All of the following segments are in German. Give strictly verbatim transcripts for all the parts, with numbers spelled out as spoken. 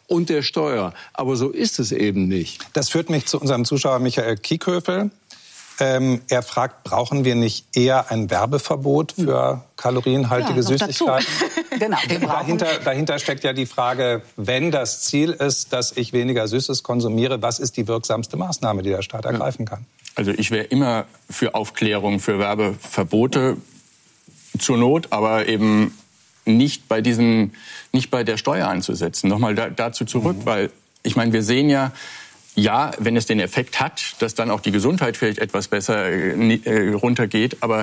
und der Steuer. Aber so ist es eben nicht. Das führt mich zu unserem Zuschauer Michael Kiekhöfel. Ähm, er fragt, brauchen wir nicht eher ein Werbeverbot für kalorienhaltige ja, Süßigkeiten? Genau, wir brauchen dahinter, dahinter steckt ja die Frage, wenn das Ziel ist, dass ich weniger Süßes konsumiere, was ist die wirksamste Maßnahme, die der Staat ergreifen kann? Also ich wäre immer für Aufklärung, für Werbeverbote zur Not, aber eben nicht bei diesem, nicht bei der Steuer anzusetzen. Nochmal da, dazu zurück, mhm. weil ich meine, wir sehen ja, ja, wenn es den Effekt hat, dass dann auch die Gesundheit vielleicht etwas besser äh, runtergeht, aber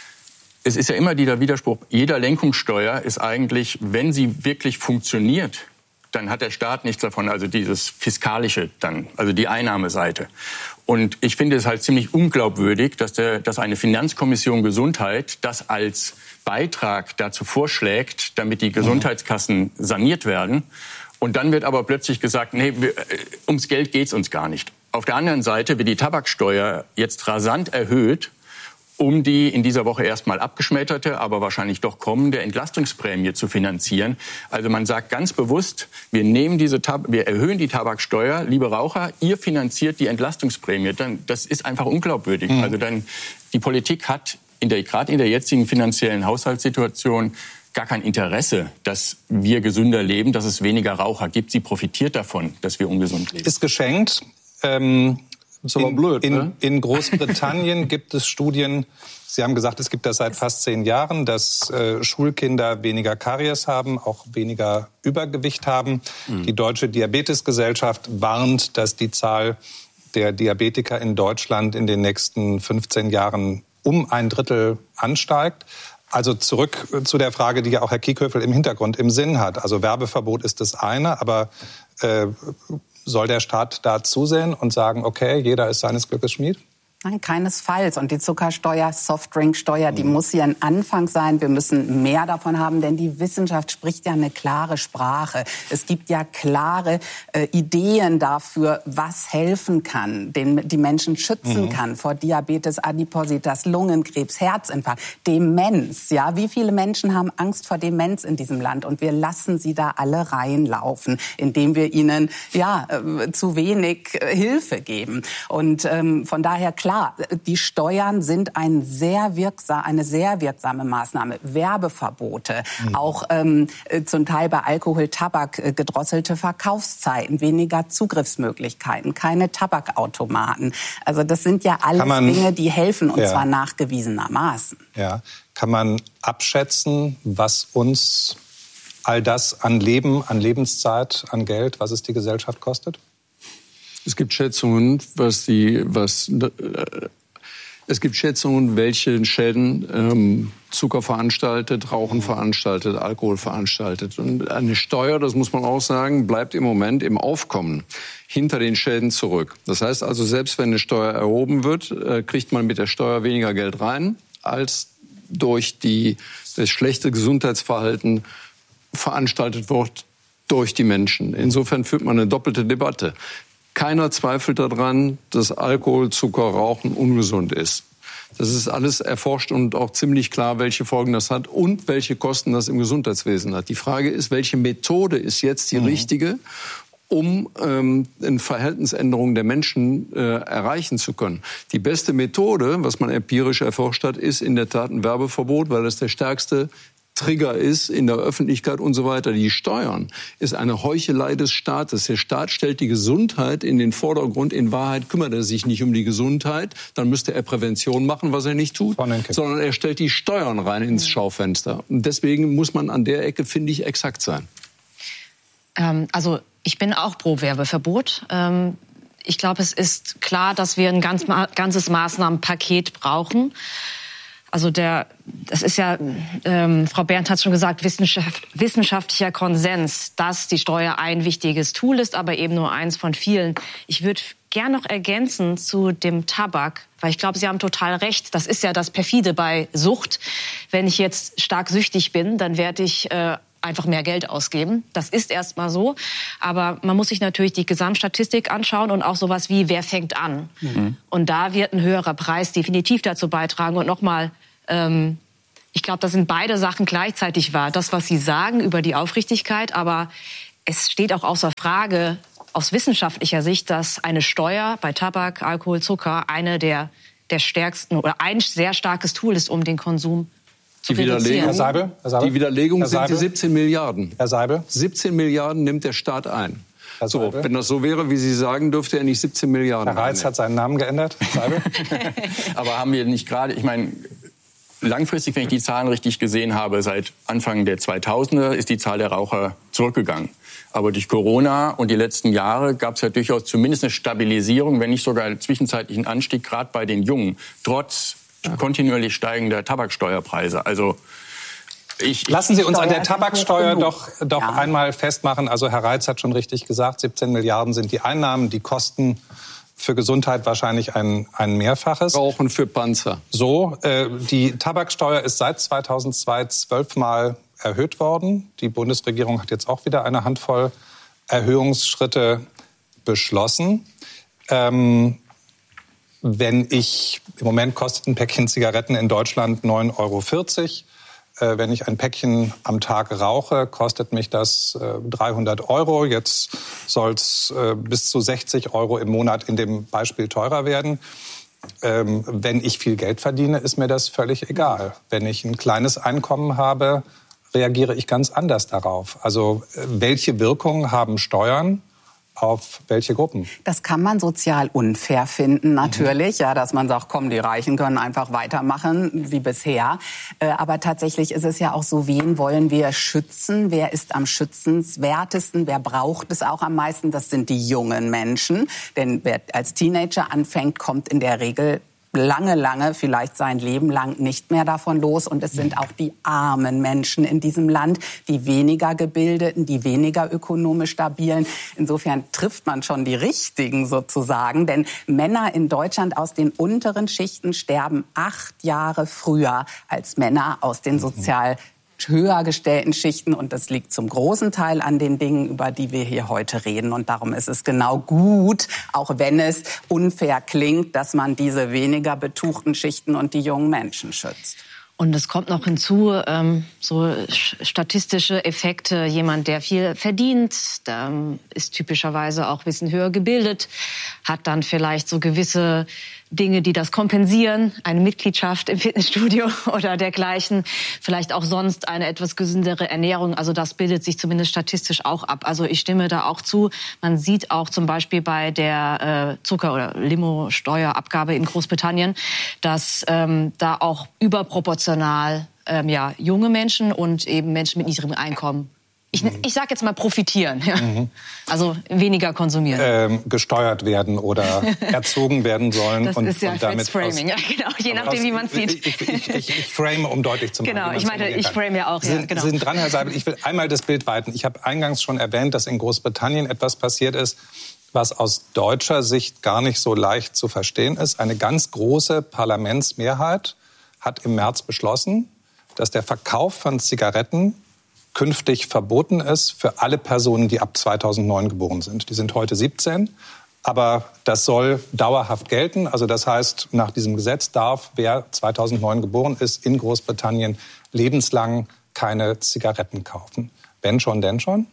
es ist ja immer dieser Widerspruch, jeder Lenkungssteuer ist eigentlich, wenn sie wirklich funktioniert, dann hat der Staat nichts davon, also dieses Fiskalische dann, also die Einnahmeseite. Und ich finde es halt ziemlich unglaubwürdig, dass, der, dass eine Finanzkommission Gesundheit das als Beitrag dazu vorschlägt, damit die Gesundheitskassen saniert werden. Und dann wird aber plötzlich gesagt, nee, wir, ums Geld geht's uns gar nicht. Auf der anderen Seite wird die Tabaksteuer jetzt rasant erhöht, um die in dieser Woche erstmal abgeschmetterte, aber wahrscheinlich doch kommende Entlastungsprämie zu finanzieren. Also man sagt ganz bewusst, wir nehmen diese Tab- wir erhöhen die Tabaksteuer, liebe Raucher, ihr finanziert die Entlastungsprämie. Dann, das ist einfach unglaubwürdig. Mhm. Also dann, die Politik hat in der, gerade in der jetzigen finanziellen Haushaltssituation gar kein Interesse, dass wir gesünder leben, dass es weniger Raucher gibt. Sie profitiert davon, dass wir ungesund leben. Ist geschenkt. Ähm, ist aber in, blöd, in, ne? in Großbritannien gibt es Studien, Sie haben gesagt, es gibt das seit fast zehn Jahren, dass äh, Schulkinder weniger Karies haben, auch weniger Übergewicht haben. Mhm. Die Deutsche Diabetesgesellschaft warnt, dass die Zahl der Diabetiker in Deutschland in den nächsten fünfzehn Jahren um ein Drittel ansteigt. Also zurück zu der Frage, die ja auch Herr Kiekhöfel im Hintergrund im Sinn hat. Also Werbeverbot ist das eine, aber äh, soll der Staat da zusehen und sagen, okay, jeder ist seines Glückes Schmied? Nein, keinesfalls. Und die Zuckersteuer, Softdrinksteuer, die muss hier ein Anfang sein. Wir müssen mehr davon haben, denn die Wissenschaft spricht ja eine klare Sprache. Es gibt ja klare äh, Ideen dafür, was helfen kann, den die Menschen schützen mhm. kann vor Diabetes, Adipositas, Lungenkrebs, Herzinfarkt, Demenz. Ja, wie viele Menschen haben Angst vor Demenz in diesem Land? Und wir lassen sie da alle reinlaufen, indem wir ihnen ja äh, zu wenig äh, Hilfe geben. Und ähm, von daher klar, die Steuern sind ein sehr wirksam, eine sehr wirksame Maßnahme. Werbeverbote, mhm. auch ähm, zum Teil bei Alkohol, Tabak äh, gedrosselte Verkaufszeiten, weniger Zugriffsmöglichkeiten, keine Tabakautomaten. Also das sind ja alles man, Dinge, die helfen, und ja. zwar nachgewiesenermaßen. Ja. Kann man abschätzen, was uns all das an Leben, an Lebenszeit, an Geld, was es die Gesellschaft kostet? Es gibt Schätzungen, was die, was, äh, es gibt Schätzungen, welche Schäden ähm, Zucker veranstaltet, Rauchen veranstaltet, Alkohol veranstaltet. Und eine Steuer, das muss man auch sagen, bleibt im Moment im Aufkommen hinter den Schäden zurück. Das heißt also, selbst wenn eine Steuer erhoben wird, äh, kriegt man mit der Steuer weniger Geld rein, als durch die, das schlechte Gesundheitsverhalten veranstaltet wird durch die Menschen. Insofern führt man eine doppelte Debatte. Keiner zweifelt daran, dass Alkohol, Zucker, Rauchen ungesund ist. Das ist alles erforscht und auch ziemlich klar, welche Folgen das hat und welche Kosten das im Gesundheitswesen hat. Die Frage ist, welche Methode ist jetzt die mhm. richtige, um ähm, eine Verhaltensänderung der Menschen äh, erreichen zu können. Die beste Methode, was man empirisch erforscht hat, ist in der Tat ein Werbeverbot, weil das der stärkste Trigger ist in der Öffentlichkeit und so weiter. Die Steuern ist eine Heuchelei des Staates. Der Staat stellt die Gesundheit in den Vordergrund. In Wahrheit kümmert er sich nicht um die Gesundheit. Dann müsste er Prävention machen, was er nicht tut, sondern er stellt die Steuern rein ins Schaufenster. Und deswegen muss man an der Ecke, finde ich, exakt sein. Ähm, also ich bin auch pro Werbeverbot. Ähm ich glaube, es ist klar, dass wir ein ganz, ganzes Maßnahmenpaket brauchen. Also der, das ist ja, ähm, Frau Berndt hat schon gesagt, Wissenschaft, wissenschaftlicher Konsens, dass die Steuer ein wichtiges Tool ist, aber eben nur eins von vielen. Ich würde gern noch ergänzen zu dem Tabak, weil ich glaube, Sie haben total recht. Das ist ja das Perfide bei Sucht. Wenn ich jetzt stark süchtig bin, dann werde ich äh, einfach mehr Geld ausgeben. Das ist erstmal so. Aber man muss sich natürlich die Gesamtstatistik anschauen und auch sowas wie, wer fängt an? Mhm. Und da wird ein höherer Preis definitiv dazu beitragen. Und nochmal, ähm, ich glaube, das sind beide Sachen gleichzeitig wahr. Das, was Sie sagen über die Aufrichtigkeit, aber es steht auch außer Frage aus wissenschaftlicher Sicht, dass eine Steuer bei Tabak, Alkohol, Zucker eine der, der stärksten oder ein sehr starkes Tool ist, um den Konsum zu die reduzieren. Herr Seibel, Herr Seibel? Die Widerlegung Herr sind die Seibel? siebzehn Milliarden. Herr Seibel? siebzehn Milliarden nimmt der Staat ein. Herr So, Seibel? wenn das so wäre, wie Sie sagen, dürfte er nicht siebzehn Milliarden Herr Reitz einnehmen. hat seinen Namen geändert. Herr Seibel? Aber haben wir nicht gerade, ich meine, langfristig, wenn ich die Zahlen richtig gesehen habe, seit Anfang der zweitausender ist die Zahl der Raucher zurückgegangen. Aber durch Corona und die letzten Jahre gab es ja durchaus zumindest eine Stabilisierung, wenn nicht sogar einen zwischenzeitlichen Anstieg, gerade bei den Jungen, trotz kontinuierlich steigender Tabaksteuerpreise. Also ich, Lassen Sie uns an der Steuer ist Tabaksteuer hoch doch, doch Ja. einmal festmachen. Also Herr Reitz hat schon richtig gesagt, siebzehn Milliarden sind die Einnahmen, die Kosten für Gesundheit wahrscheinlich ein, ein Mehrfaches. Rauchen für Panzer. So, äh, die Tabaksteuer ist seit zweitausendzwei zwölfmal erhöht worden. Die Bundesregierung hat jetzt auch wieder eine Handvoll Erhöhungsschritte beschlossen. Ähm, wenn ich, im Moment kostet ein Päckchen Zigaretten in Deutschland neun Euro vierzig. Äh, wenn ich ein Päckchen am Tag rauche, kostet mich das äh, dreihundert Euro. Jetzt soll es äh, bis zu sechzig Euro im Monat in dem Beispiel teurer werden. Ähm, wenn ich viel Geld verdiene, ist mir das völlig egal. Wenn ich ein kleines Einkommen habe, reagiere ich ganz anders darauf. Also äh, welche Wirkung haben Steuern auf welche Gruppen? Das kann man sozial unfair finden, natürlich. Ja, dass man sagt, komm, die Reichen können einfach weitermachen wie bisher. Äh, aber tatsächlich ist es ja auch so, wen wollen wir schützen? Wer ist am schützenswertesten? Wer braucht es auch am meisten? Das sind die jungen Menschen. Denn wer als Teenager anfängt, kommt in der Regel lange, lange, vielleicht sein Leben lang nicht mehr davon los. Und es sind auch die armen Menschen in diesem Land, die weniger gebildeten, die weniger ökonomisch stabilen. Insofern trifft man schon die Richtigen sozusagen. Denn Männer in Deutschland aus den unteren Schichten sterben acht Jahre früher als Männer aus den sozial höher gestellten Schichten. Und das liegt zum großen Teil an den Dingen, über die wir hier heute reden. Und darum ist es genau gut, auch wenn es unfair klingt, dass man diese weniger betuchten Schichten und die jungen Menschen schützt. Und es kommt noch hinzu, ähm, so statistische Effekte. Jemand, der viel verdient, der, ähm, ist typischerweise auch ein bisschen höher gebildet, hat dann vielleicht so gewisse Dinge, die das kompensieren, eine Mitgliedschaft im Fitnessstudio oder dergleichen, vielleicht auch sonst eine etwas gesündere Ernährung. Also das bildet sich zumindest statistisch auch ab. Also ich stimme da auch zu. Man sieht auch zum Beispiel bei der äh, Zucker- oder Limo-Steuerabgabe in Großbritannien, dass ähm, da auch überproportional ähm, ja, junge Menschen und eben Menschen mit niedrigem Einkommen, ich, ich sage jetzt mal profitieren, ja. Mhm. Also weniger konsumieren. Ähm, gesteuert werden oder erzogen werden sollen. Das und, ist ja und damit Framing, ja, genau, je nachdem, aus, wie man es sieht. Ich, ich, ich, ich frame, um deutlich zu machen. Genau, ich meine, ich frame ja auch. Sie, ja, genau. Sie sind dran, Herr Seibel. Ich will einmal das Bild weiten. Ich habe eingangs schon erwähnt, dass in Großbritannien etwas passiert ist, was aus deutscher Sicht gar nicht so leicht zu verstehen ist. Eine ganz große Parlamentsmehrheit hat im März beschlossen, dass der Verkauf von Zigaretten künftig verboten ist für alle Personen, die ab zweitausendneun geboren sind. Die sind heute siebzehn, aber das soll dauerhaft gelten. Also das heißt, nach diesem Gesetz darf, wer zweitausendneun geboren ist, in Großbritannien lebenslang keine Zigaretten kaufen. Wenn schon, denn schon?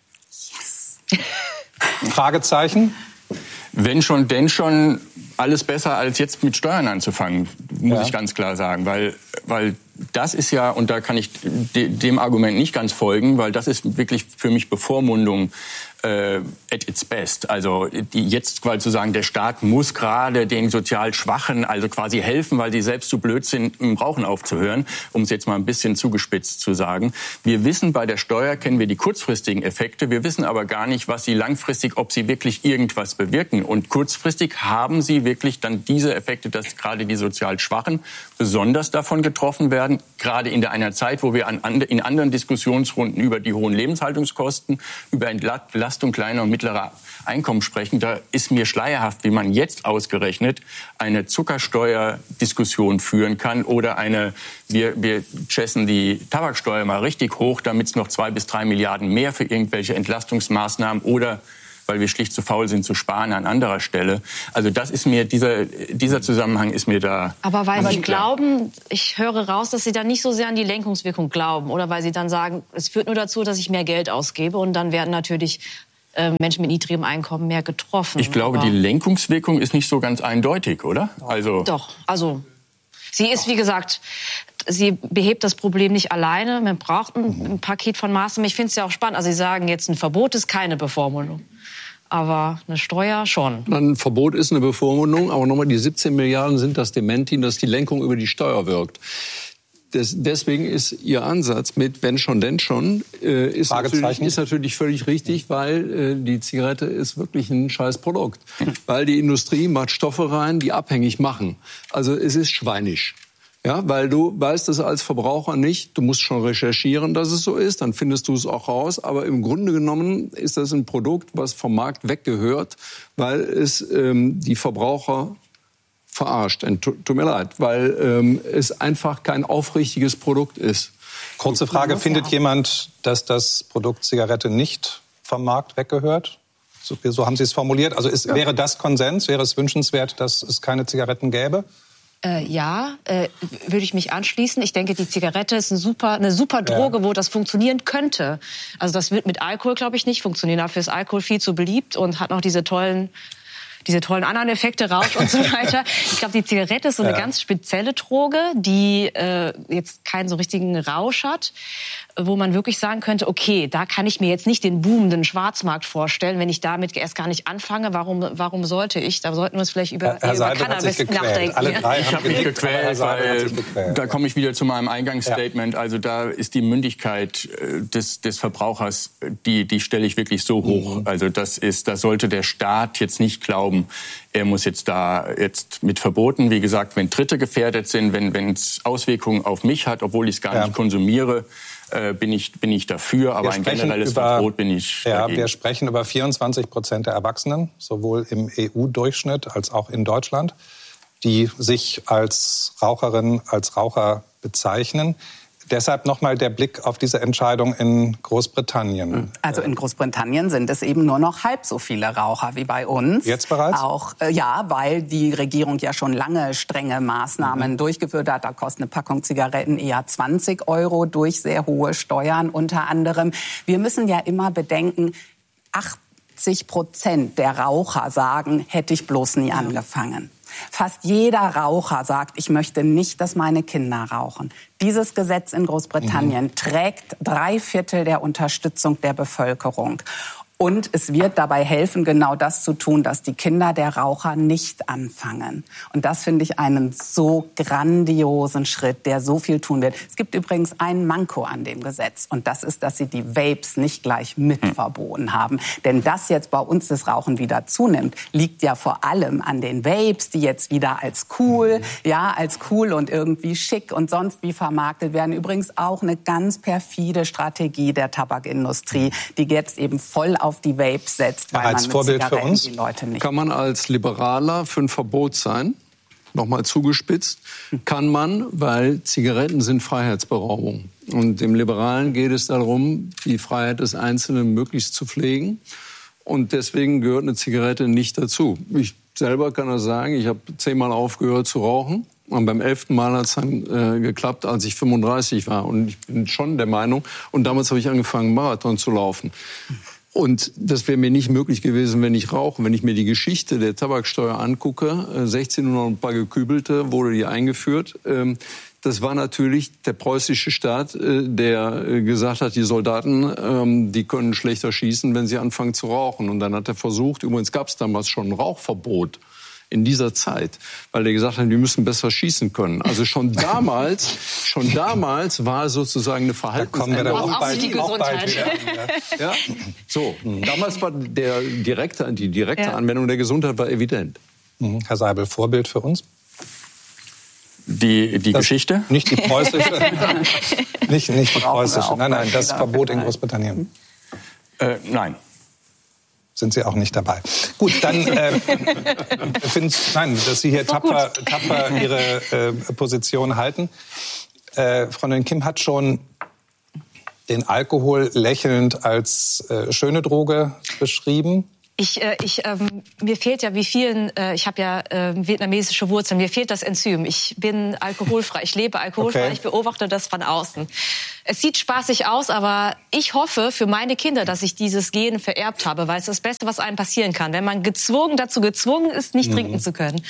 Yes. Fragezeichen? Wenn schon, denn schon, alles besser als jetzt mit Steuern anzufangen, muss ja. ich ganz klar sagen. Weil, weil das ist ja, und da kann ich de, dem Argument nicht ganz folgen, weil das ist wirklich für mich Bevormundung äh, at its best. Also die jetzt quasi zu sagen, der Staat muss gerade den sozial Schwachen also quasi helfen, weil sie selbst so blöd sind, im Rauchen aufzuhören, um es jetzt mal ein bisschen zugespitzt zu sagen. Wir wissen, bei der Steuer kennen wir die kurzfristigen Effekte, wir wissen aber gar nicht, was sie langfristig, ob sie wirklich irgendwas bewirken. Und kurzfristig haben sie wirklich dann diese Effekte, dass gerade die sozial Schwachen besonders davon getroffen werden, gerade in einer Zeit, wo wir an, in anderen Diskussionsrunden über die hohen Lebenshaltungskosten, über Entlastung kleiner und mittlerer Einkommen sprechen. Da ist mir schleierhaft, wie man jetzt ausgerechnet eine Zuckersteuerdiskussion führen kann oder eine, wir, wir chessen die Tabaksteuer mal richtig hoch, damit es noch zwei bis drei Milliarden mehr für irgendwelche Entlastungsmaßnahmen oder weil wir schlicht zu faul sind zu sparen an anderer Stelle. Also das ist mir, dieser, dieser Zusammenhang ist mir da. Aber weil nicht Sie klar. glauben, ich höre raus, dass Sie dann nicht so sehr an die Lenkungswirkung glauben. Oder weil Sie dann sagen, es führt nur dazu, dass ich mehr Geld ausgebe. Und dann werden natürlich äh, Menschen mit niedrigem Einkommen mehr getroffen. Ich glaube, Aber die Lenkungswirkung ist nicht so ganz eindeutig, oder? Also Doch, also sie ist, wie gesagt, sie behebt das Problem nicht alleine. Man braucht ein, ein Paket von Maßnahmen. Ich finde es ja auch spannend. Also Sie sagen jetzt, ein Verbot ist keine Bevormundung. Aber eine Steuer schon. Ein Verbot ist eine Bevormundung, aber nochmal, die siebzehn Milliarden sind das Dementi, dass die Lenkung über die Steuer wirkt. Das, deswegen ist Ihr Ansatz mit wenn schon, denn schon, äh, ist, natürlich, ist natürlich völlig richtig, weil äh, die Zigarette ist wirklich ein scheiß Produkt. Weil die Industrie macht Stoffe rein, die abhängig machen. Also es ist schweinisch. Ja, weil du weißt es als Verbraucher nicht. Du musst schon recherchieren, dass es so ist. Dann findest du es auch raus. Aber im Grunde genommen ist das ein Produkt, was vom Markt weggehört, weil es ähm, die Verbraucher verarscht. Tut mir leid, weil ähm, es einfach kein aufrichtiges Produkt ist. Kurze Frage, findet jemand, dass das Produkt Zigarette nicht vom Markt weggehört? So, so haben Sie es formuliert. Also ist, ja. wäre das Konsens? Wäre es wünschenswert, dass es keine Zigaretten gäbe? Äh, ja, äh, würde ich mich anschließen. Ich denke, die Zigarette ist eine super, eine super Droge, ja. wo das funktionieren könnte. Also das wird mit Alkohol, glaube ich, nicht funktionieren. Dafür ist Alkohol viel zu beliebt und hat noch diese tollen diese tollen anderen Effekte, Rausch und so weiter. Ich glaube, die Zigarette ist so eine ja. ganz spezielle Droge, die äh, jetzt keinen so richtigen Rausch hat, wo man wirklich sagen könnte, okay, da kann ich mir jetzt nicht den boomenden Schwarzmarkt vorstellen, wenn ich damit erst gar nicht anfange. Warum, warum sollte ich? Da sollten wir uns vielleicht über, Herr über Cannabis nachdenken. Alle drei ich habe mich gequält, weil gequält. Da komme ich wieder zu meinem Eingangsstatement. Ja. Also da ist die Mündigkeit des, des Verbrauchers, die, die stelle ich wirklich so hoch. Mhm. Also das ist, da sollte der Staat jetzt nicht glauben, er muss jetzt da jetzt mit verboten. Wie gesagt, wenn Dritte gefährdet sind, wenn wenn es Auswirkungen auf mich hat, obwohl ich es gar ja. nicht konsumiere, äh, bin ich bin ich dafür. Aber wir ein generelles über, Verbot bin ich Ja, dagegen. Wir sprechen über vierundzwanzig Prozent der Erwachsenen, sowohl im E U-Durchschnitt als auch in Deutschland, die sich als Raucherin, als Raucher bezeichnen. Deshalb nochmal der Blick auf diese Entscheidung in Großbritannien. Also in Großbritannien sind es eben nur noch halb so viele Raucher wie bei uns. Jetzt bereits? Auch, äh, ja, weil die Regierung ja schon lange strenge Maßnahmen mhm. durchgeführt hat. Da kostet eine Packung Zigaretten eher zwanzig Euro durch sehr hohe Steuern unter anderem. Wir müssen ja immer bedenken, achtzig Prozent der Raucher sagen, hätte ich bloß nie angefangen. Fast jeder Raucher sagt, ich möchte nicht, dass meine Kinder rauchen. Dieses Gesetz in Großbritannien mhm. trägt drei Viertel der Unterstützung der Bevölkerung. Und es wird dabei helfen, genau das zu tun, dass die Kinder der Raucher nicht anfangen. Und das finde ich einen so grandiosen Schritt, der so viel tun wird. Es gibt übrigens einen Manko an dem Gesetz. Und das ist, dass sie die Vapes nicht gleich mit verboten haben. Denn dass jetzt bei uns das Rauchen wieder zunimmt, liegt ja vor allem an den Vapes, die jetzt wieder als cool, ja, als cool und irgendwie schick und sonst wie vermarktet werden. Übrigens auch eine ganz perfide Strategie der Tabakindustrie, die jetzt eben voll auf auf die Vapes setzt, weil als man Vorbild mit für uns die Leute nicht. Kann man als Liberaler für ein Verbot sein? Nochmal zugespitzt. Kann man, weil Zigaretten sind Freiheitsberaubung. Und dem Liberalen geht es darum, die Freiheit des Einzelnen möglichst zu pflegen. Und deswegen gehört eine Zigarette nicht dazu. Ich selber kann das sagen, ich habe zehnmal aufgehört zu rauchen. Und beim elften Mal hat es dann äh, geklappt, als ich fünfunddreißig war. Und ich bin schon der Meinung, und damals habe ich angefangen, Marathon zu laufen. Und das wäre mir nicht möglich gewesen, wenn ich rauche. Wenn ich mir die Geschichte der Tabaksteuer angucke, sechzehnhundert und ein paar gekübelte, wurde die eingeführt. Das war natürlich der preußische Staat, der gesagt hat, die Soldaten, die können schlechter schießen, wenn sie anfangen zu rauchen. Und dann hat er versucht, übrigens gab es damals schon ein Rauchverbot in dieser Zeit, weil er gesagt hat, die müssen besser schießen können. Also schon damals, schon damals war sozusagen eine Verhaltensänderung. Auch bald, die Gesundheit. Ja. Ja. So, damals war der direkte, die direkte ja. Anwendung der Gesundheit war evident. Mhm. Herr Seibel, Vorbild für uns? Die, die Geschichte? Nicht die preußische. nicht, nicht die preußische. Nein, nein, das Verbot in Großbritannien. Äh, nein. Sind Sie auch nicht dabei. Gut, dann äh, finde nein, dass Sie hier so tapfer, tapfer Ihre äh, Position halten. Äh, Freundin Kim hat schon den Alkohol lächelnd als äh, schöne Droge beschrieben. Ich, äh, ich, ähm, mir fehlt ja wie vielen, äh, ich habe ja äh, vietnamesische Wurzeln, mir fehlt das Enzym. Ich bin alkoholfrei, ich lebe alkoholfrei, okay. Ich beobachte das von außen. Es sieht spaßig aus, aber ich hoffe für meine Kinder, dass ich dieses Gen vererbt habe, weil es ist das Beste, was einem passieren kann, wenn man gezwungen, dazu gezwungen ist, nicht mhm. trinken zu können.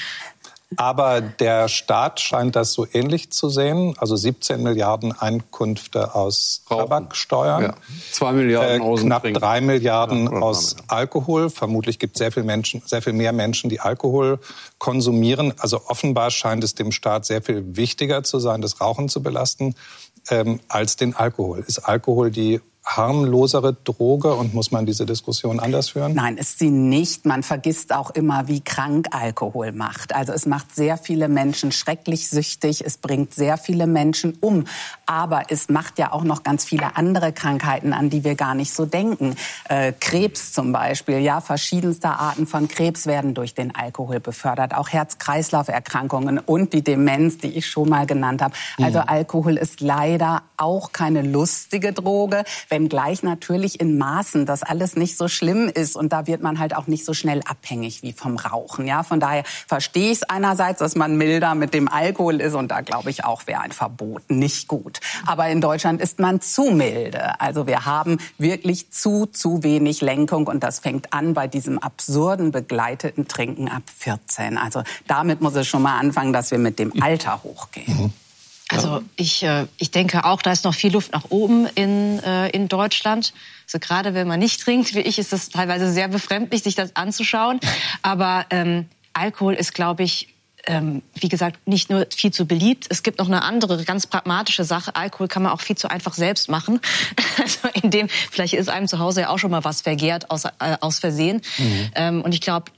Aber der Staat scheint das so ähnlich zu sehen. Also siebzehn Milliarden Einkünfte aus Tabaksteuern. Ja. zwei Milliarden äh, knapp drei Milliarden ja, aus Alkohol. Vermutlich gibt es sehr viel Menschen, sehr viel mehr Menschen, die Alkohol konsumieren. Also offenbar scheint es dem Staat sehr viel wichtiger zu sein, das Rauchen zu belasten, ähm, als den Alkohol. Ist Alkohol die harmlosere Droge und muss man diese Diskussion anders führen? Nein, ist sie nicht. Man vergisst auch immer, wie krank Alkohol macht. Also es macht sehr viele Menschen schrecklich süchtig, es bringt sehr viele Menschen um. Aber es macht ja auch noch ganz viele andere Krankheiten, an die wir gar nicht so denken. Äh, Krebs zum Beispiel, ja, verschiedenste Arten von Krebs werden durch den Alkohol befördert. Auch Herz-Kreislauf-Erkrankungen und die Demenz, die ich schon mal genannt habe. Also mhm. Alkohol ist leider auch keine lustige Droge, wenngleich natürlich in Maßen das alles nicht so schlimm ist und da wird man halt auch nicht so schnell abhängig wie vom Rauchen. Ja, von daher verstehe ich es einerseits, dass man milder mit dem Alkohol ist und da glaube ich auch, wäre ein Verbot nicht gut. Aber in Deutschland ist man zu milde. Also wir haben wirklich zu, zu wenig Lenkung und das fängt an bei diesem absurden begleiteten Trinken ab vierzehn. Also damit muss es schon mal anfangen, dass wir mit dem Alter hochgehen. Mhm. Also ich, äh, ich denke auch, da ist noch viel Luft nach oben in, äh, in Deutschland. Also gerade wenn man nicht trinkt, wie ich, ist das teilweise sehr befremdlich, sich das anzuschauen. Aber ähm, Alkohol ist, glaube ich, ähm, wie gesagt, nicht nur viel zu beliebt. Es gibt noch eine andere, ganz pragmatische Sache. Alkohol kann man auch viel zu einfach selbst machen. Also in dem, vielleicht ist einem zu Hause ja auch schon mal was vergehrt aus, äh, aus Versehen. Mhm. Ähm, und ich glaube,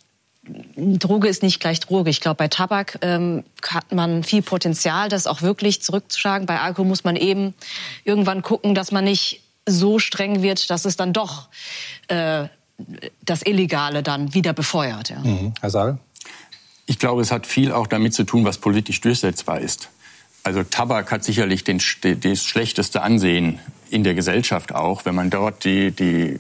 Droge ist nicht gleich Droge. Ich glaube, bei Tabak ähm, hat man viel Potenzial, das auch wirklich zurückzuschlagen. Bei Alkohol muss man eben irgendwann gucken, dass man nicht so streng wird, dass es dann doch äh, das Illegale dann wieder befeuert. Ja. Mhm. Herr Saal? Ich glaube, es hat viel auch damit zu tun, was politisch durchsetzbar ist. Also Tabak hat sicherlich den, das schlechteste Ansehen in der Gesellschaft auch, wenn man dort die, die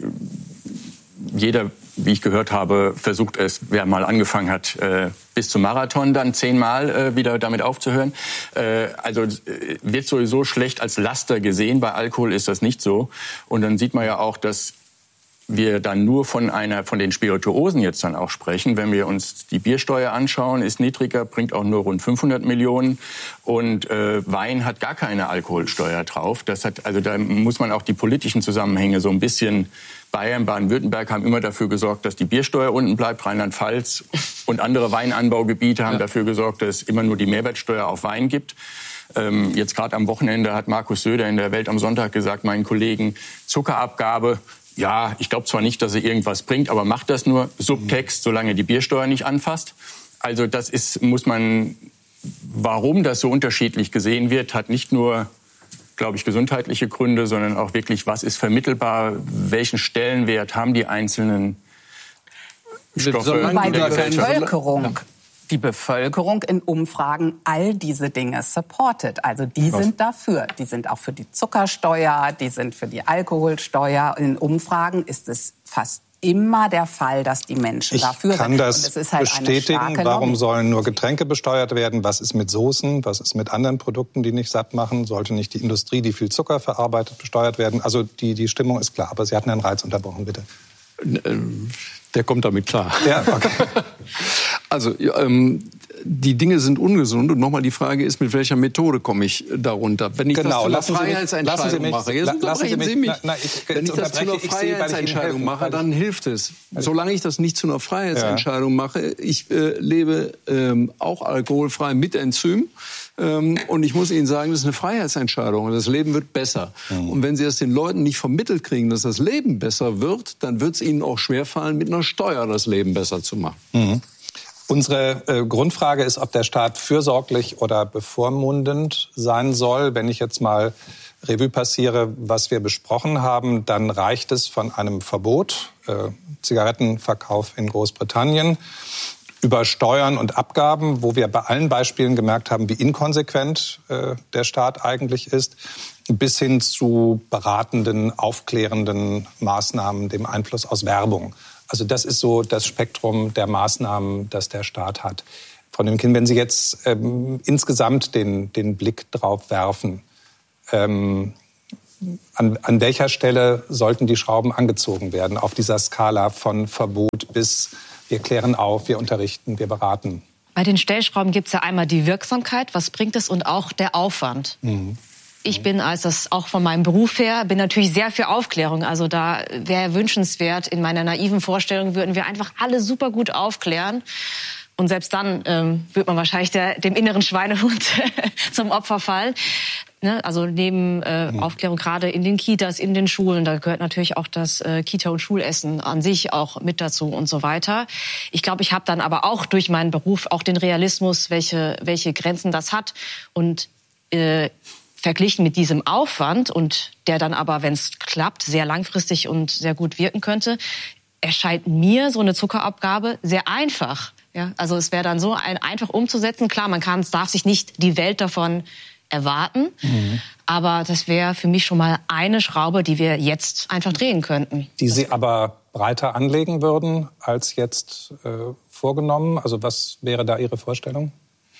jeder, wie ich gehört habe, versucht es, wer mal angefangen hat, äh, bis zum Marathon dann zehnmal äh, wieder damit aufzuhören. Äh, also äh, wird sowieso schlecht als Laster gesehen. Bei Alkohol ist das nicht so. Und dann sieht man ja auch, dass wir dann nur von einer, von den Spirituosen jetzt dann auch sprechen. Wenn wir uns die Biersteuer anschauen, ist niedriger, bringt auch nur rund fünfhundert Millionen. Und äh, Wein hat gar keine Alkoholsteuer drauf. Das hat, also da muss man auch die politischen Zusammenhänge so ein bisschen. Bayern, Baden-Württemberg haben immer dafür gesorgt, dass die Biersteuer unten bleibt. Rheinland-Pfalz und andere Weinanbaugebiete haben ja. dafür gesorgt, dass es immer nur die Mehrwertsteuer auf Wein gibt. Ähm, jetzt gerade am Wochenende hat Markus Söder in der Welt am Sonntag gesagt, meinen Kollegen, Zuckerabgabe. Ja, ich glaube zwar nicht, dass sie irgendwas bringt, aber macht das nur. Subtext, solange die Biersteuer nicht anfasst. Also das ist, muss man, warum das so unterschiedlich gesehen wird, hat nicht nur, glaube ich, gesundheitliche Gründe, sondern auch wirklich, was ist vermittelbar, welchen Stellenwert haben die einzelnen Stoffe Bei in der der Gesellschaft. Bevölkerung. Die Bevölkerung in Umfragen all diese Dinge supportet. Also die Was? sind dafür. Die sind auch für die Zuckersteuer, die sind für die Alkoholsteuer. In Umfragen ist es fast immer der Fall, dass die Menschen ich dafür sind. Ich kann das halt bestätigen. Warum sollen nur Getränke besteuert werden? Was ist mit Soßen? Was ist mit anderen Produkten, die nicht satt machen? Sollte nicht die Industrie, die viel Zucker verarbeitet, besteuert werden? Also die, die Stimmung ist klar. Aber Sie hatten Herrn Reitz unterbrochen, bitte. Der kommt damit klar. Ja, okay. Also ähm, die Dinge sind ungesund und nochmal die Frage ist, mit welcher Methode komme ich darunter? Wenn ich genau, das zu einer Freiheitsentscheidung mache, jetzt unterbrechen Sie mich. Na, na, ich, Wenn ich das zu einer Freiheitsentscheidung mache, dann hilft es. Solange ich das nicht zu einer Freiheitsentscheidung ja. mache, ich äh, lebe ähm, auch alkoholfrei mit Enzym. Und ich muss Ihnen sagen, das ist eine Freiheitsentscheidung und das Leben wird besser. Mhm. Und wenn Sie es den Leuten nicht vermittelt kriegen, dass das Leben besser wird, dann wird es Ihnen auch schwerfallen, mit einer Steuer das Leben besser zu machen. Mhm. Unsere äh, Grundfrage ist, ob der Staat fürsorglich oder bevormundend sein soll. Wenn ich jetzt mal Revue passiere, was wir besprochen haben, dann reicht es von einem Verbot, äh, Zigarettenverkauf in Großbritannien, über Steuern und Abgaben, wo wir bei allen Beispielen gemerkt haben, wie inkonsequent äh, der Staat eigentlich ist, bis hin zu beratenden, aufklärenden Maßnahmen, dem Einfluss aus Werbung. Also das ist so das Spektrum der Maßnahmen, das der Staat hat. Frau Nymken, wenn Sie jetzt ähm, insgesamt den, den Blick drauf werfen, ähm, an, an welcher Stelle sollten die Schrauben angezogen werden auf dieser Skala von Verbot bis wir klären auf, wir unterrichten, wir beraten? Bei den Stellschrauben gibt es ja einmal die Wirksamkeit, was bringt es, und auch der Aufwand. Mhm. Ich bin, als das auch von meinem Beruf her, bin natürlich sehr für Aufklärung. Also da wäre wünschenswert, in meiner naiven Vorstellung würden wir einfach alle super gut aufklären. Und selbst dann ähm, wird man wahrscheinlich der, dem inneren Schweinehund zum Opfer fallen. Ne? Also neben äh, mhm. Aufklärung gerade in den Kitas, in den Schulen, da gehört natürlich auch das äh, Kita- und Schulessen an sich auch mit dazu und so weiter. Ich glaube, ich habe dann aber auch durch meinen Beruf auch den Realismus, welche, welche Grenzen das hat. Und äh, verglichen mit diesem Aufwand, und der dann aber, wenn es klappt, sehr langfristig und sehr gut wirken könnte, erscheint mir so eine Zuckerabgabe sehr einfach. Ja, also es wäre dann so ein, einfach umzusetzen. Klar, man kann, darf sich nicht die Welt davon erwarten, mhm. aber das wäre für mich schon mal eine Schraube, die wir jetzt einfach drehen könnten. Die Sie aber breiter anlegen würden als jetzt äh, vorgenommen? Also was wäre da Ihre Vorstellung?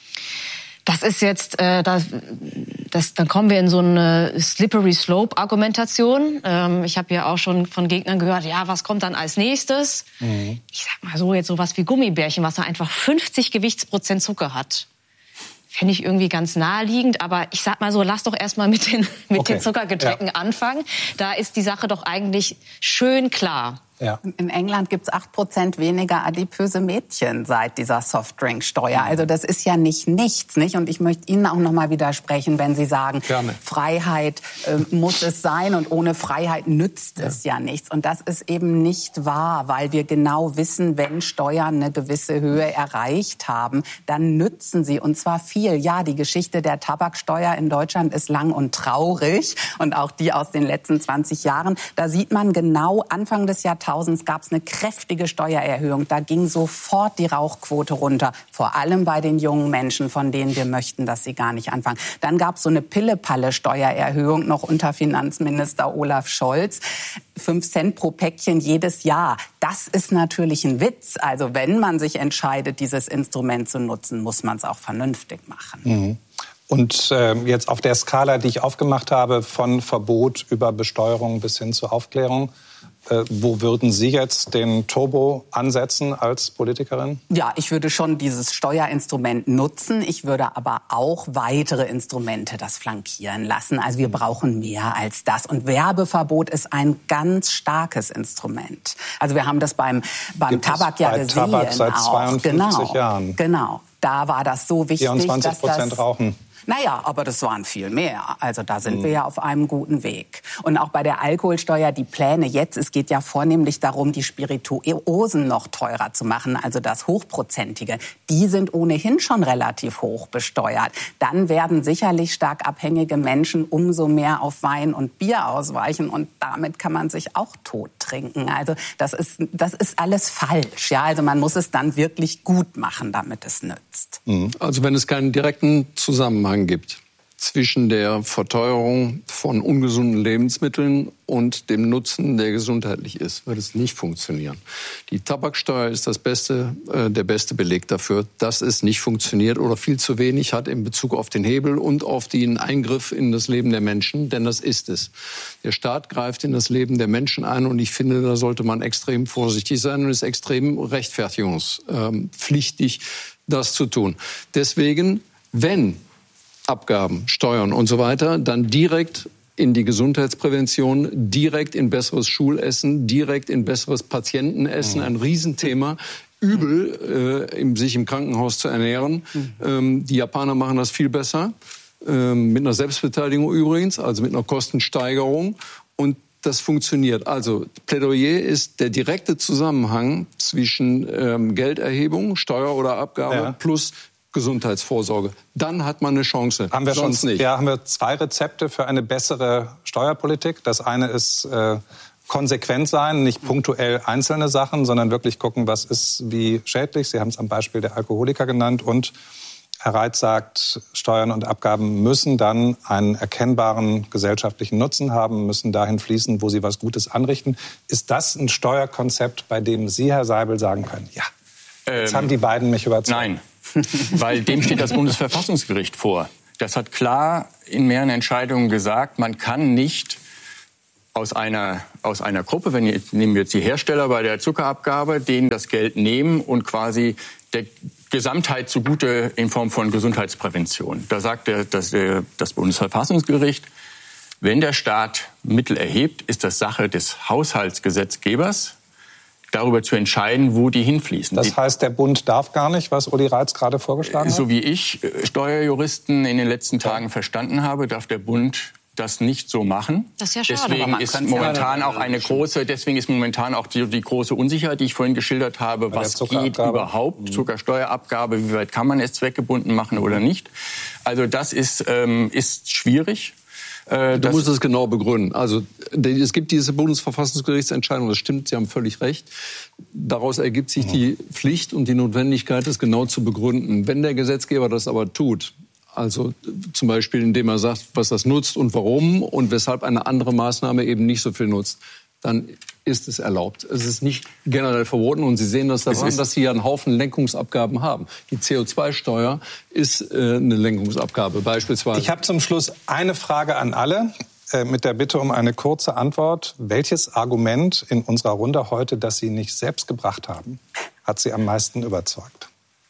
Das ist jetzt, äh, das, das, dann kommen wir in so eine slippery slope Argumentation. Ähm, ich habe ja auch schon von Gegnern gehört, ja, was kommt dann als nächstes? Mhm. Ich sag mal so, jetzt sowas wie Gummibärchen, was da einfach fünfzig Gewichtsprozent Zucker hat. Fände ich irgendwie ganz naheliegend, aber ich sag mal so, lass doch erstmal mit den, mit okay. den Zuckergetränken ja. anfangen. Da ist die Sache doch eigentlich schön klar. Ja. In England gibt es acht Prozent weniger adipöse Mädchen seit dieser Softdrinksteuer. Also das ist ja nicht nichts, nicht? Und ich möchte Ihnen auch noch mal widersprechen, wenn Sie sagen, Gerne. Freiheit äh, muss es sein und ohne Freiheit nützt ja. es ja nichts. Und das ist eben nicht wahr, weil wir genau wissen, wenn Steuern eine gewisse Höhe erreicht haben, dann nützen sie, und zwar viel. Ja, die Geschichte der Tabaksteuer in Deutschland ist lang und traurig, und auch die aus den letzten zwanzig Jahren. Da sieht man genau, Anfang des Jahrtausends gab es eine kräftige Steuererhöhung. Da ging sofort die Rauchquote runter. Vor allem bei den jungen Menschen, von denen wir möchten, dass sie gar nicht anfangen. Dann gab es so eine Pille-Palle-Steuererhöhung noch unter Finanzminister Olaf Scholz. Fünf Cent pro Päckchen jedes Jahr. Das ist natürlich ein Witz. Also wenn man sich entscheidet, dieses Instrument zu nutzen, muss man es auch vernünftig machen. Mhm. Und äh, jetzt auf der Skala, die ich aufgemacht habe, von Verbot über Besteuerung bis hin zur Aufklärung, Äh, wo würden Sie jetzt den Turbo ansetzen als Politikerin? Ja, ich würde schon dieses Steuerinstrument nutzen. Ich würde aber auch weitere Instrumente das flankieren lassen. Also wir brauchen mehr als das. Und Werbeverbot ist ein ganz starkes Instrument. Also wir haben das beim, beim Tabak ja gesehen. Tabak seit zweiundfünfzig genau, Jahren. Genau, da war das so wichtig, vierundzwanzig Prozent dass das rauchen. Naja, aber das waren viel mehr. Also da sind mhm. wir ja auf einem guten Weg. Und auch bei der Alkoholsteuer, die Pläne jetzt, es geht ja vornehmlich darum, die Spirituosen noch teurer zu machen, also das Hochprozentige. Die sind ohnehin schon relativ hoch besteuert. Dann werden sicherlich stark abhängige Menschen umso mehr auf Wein und Bier ausweichen, und damit kann man sich auch tot trinken. Also das ist, das ist alles falsch. Ja? Also man muss es dann wirklich gut machen, damit es nützt. Mhm. Also wenn es keinen direkten Zusammenhang gibt zwischen der Verteuerung von ungesunden Lebensmitteln und dem Nutzen, der gesundheitlich ist, wird es nicht funktionieren. Die Tabaksteuer ist das beste, äh, der beste Beleg dafür, dass es nicht funktioniert oder viel zu wenig hat in Bezug auf den Hebel und auf den Eingriff in das Leben der Menschen, denn das ist es. Der Staat greift in das Leben der Menschen ein, und ich finde, da sollte man extrem vorsichtig sein und ist extrem rechtfertigungspflichtig, das zu tun. Deswegen, wenn Abgaben, Steuern und so weiter, dann direkt in die Gesundheitsprävention, direkt in besseres Schulessen, direkt in besseres Patientenessen, ein Riesenthema. Übel, äh, im, sich im Krankenhaus zu ernähren. Ähm, die Japaner machen das viel besser, ähm, mit einer Selbstbeteiligung übrigens, also mit einer Kostensteigerung, und das funktioniert. Also Plädoyer ist der direkte Zusammenhang zwischen ähm, Gelderhebung, Steuer oder Abgabe ja. plus Gesundheitsvorsorge. Dann hat man eine Chance. Haben wir Sonst schon, nicht. Ja, haben wir zwei Rezepte für eine bessere Steuerpolitik. Das eine ist äh, konsequent sein, nicht punktuell einzelne Sachen, sondern wirklich gucken, was ist wie schädlich. Sie haben es am Beispiel der Alkoholiker genannt. Und Herr Reitz sagt, Steuern und Abgaben müssen dann einen erkennbaren gesellschaftlichen Nutzen haben, müssen dahin fließen, wo sie was Gutes anrichten. Ist das ein Steuerkonzept, bei dem Sie, Herr Seibel, sagen können, ja, jetzt ähm, haben die beiden mich überzeugt? Nein, weil dem steht das Bundesverfassungsgericht vor. Das hat klar in mehreren Entscheidungen gesagt, man kann nicht aus einer, aus einer Gruppe, wenn jetzt, nehmen wir jetzt die Hersteller bei der Zuckerabgabe, denen das Geld nehmen und quasi der Gesamtheit zugute in Form von Gesundheitsprävention. Da sagt der, das, der, das Bundesverfassungsgericht, wenn der Staat Mittel erhebt, ist das Sache des Haushaltsgesetzgebers, darüber zu entscheiden, wo die hinfließen. Das heißt, der Bund darf gar nicht, was Uli Reitz gerade vorgeschlagen hat? So wie ich Steuerjuristen in den letzten Tagen ja. verstanden habe, darf der Bund das nicht so machen. Das ist ja schade. Deswegen ist momentan auch eine große, deswegen ist momentan auch die, die große Unsicherheit, die ich vorhin geschildert habe, was geht überhaupt, Zuckersteuerabgabe, wie weit kann man es zweckgebunden machen oder nicht. Also das ist, ähm, ist schwierig. Äh, du musst es genau begründen. Also es gibt diese Bundesverfassungsgerichtsentscheidung, das stimmt, Sie haben völlig recht. Daraus ergibt sich die Pflicht und die Notwendigkeit, es genau zu begründen. Wenn der Gesetzgeber das aber tut, also zum Beispiel indem er sagt, was das nutzt und warum und weshalb eine andere Maßnahme eben nicht so viel nutzt, dann ist es erlaubt. Es ist nicht generell verboten und Sie sehen das daran, dass Sie ja einen Haufen Lenkungsabgaben haben. Die C O zwei Steuer ist äh, eine Lenkungsabgabe beispielsweise. Ich habe zum Schluss eine Frage an alle äh, mit der Bitte um eine kurze Antwort. Welches Argument in unserer Runde heute, das Sie nicht selbst gebracht haben, hat Sie am meisten überzeugt?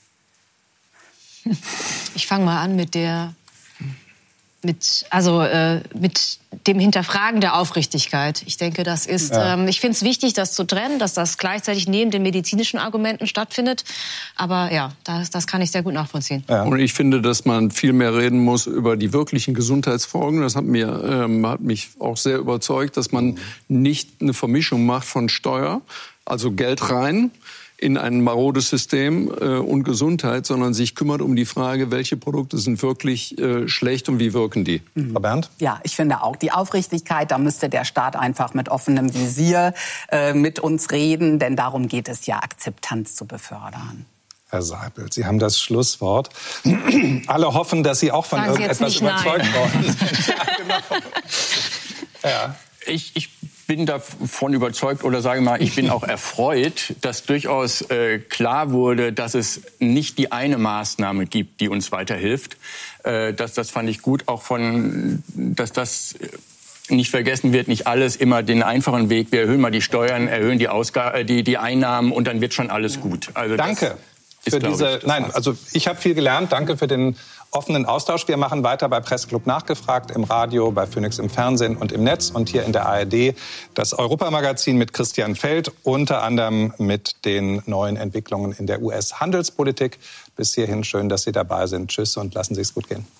Ich fange mal an mit der, mit, also äh, mit dem Hinterfragen der Aufrichtigkeit. Ich denke, das ist, ja. ähm, ich finde es wichtig, das zu trennen, dass das gleichzeitig neben den medizinischen Argumenten stattfindet. Aber ja, das, das kann ich sehr gut nachvollziehen. Ja. Und ich finde, dass man viel mehr reden muss über die wirklichen Gesundheitsfolgen. Das hat mir, ähm, hat mich auch sehr überzeugt, dass man nicht eine Vermischung macht von Steuer, also Geld rein, in ein marodes System äh, und Gesundheit, sondern sich kümmert um die Frage, welche Produkte sind wirklich äh, schlecht und wie wirken die. Mhm. Frau Berndt? Ja, ich finde auch die Aufrichtigkeit, da müsste der Staat einfach mit offenem Visier äh, mit uns reden, denn darum geht es ja, Akzeptanz zu befördern. Herr Seibel, Sie haben das Schlusswort. Alle hoffen, dass Sie auch von Sagen irgendetwas überzeugt worden sind. Ja, genau. Ja. Ich, ich bin davon überzeugt oder sage mal, ich bin auch erfreut, dass durchaus äh, klar wurde, dass es nicht die eine Maßnahme gibt, die uns weiterhilft. Äh, das, das fand ich gut, auch von, dass das nicht vergessen wird, nicht alles immer den einfachen Weg. Wir erhöhen mal die Steuern, erhöhen die, Ausgaben, die, die Einnahmen und dann wird schon alles gut. Also danke für ist, diese. Ich, nein, also ich habe viel gelernt. Danke für den offenen Austausch. Wir machen weiter bei Presseclub Nachgefragt, im Radio, bei Phoenix im Fernsehen und im Netz und hier in der A R D das Europamagazin mit Christian Feld, unter anderem mit den neuen Entwicklungen in der U S-Handelspolitik. Bis hierhin schön, dass Sie dabei sind. Tschüss und lassen Sie es gut gehen.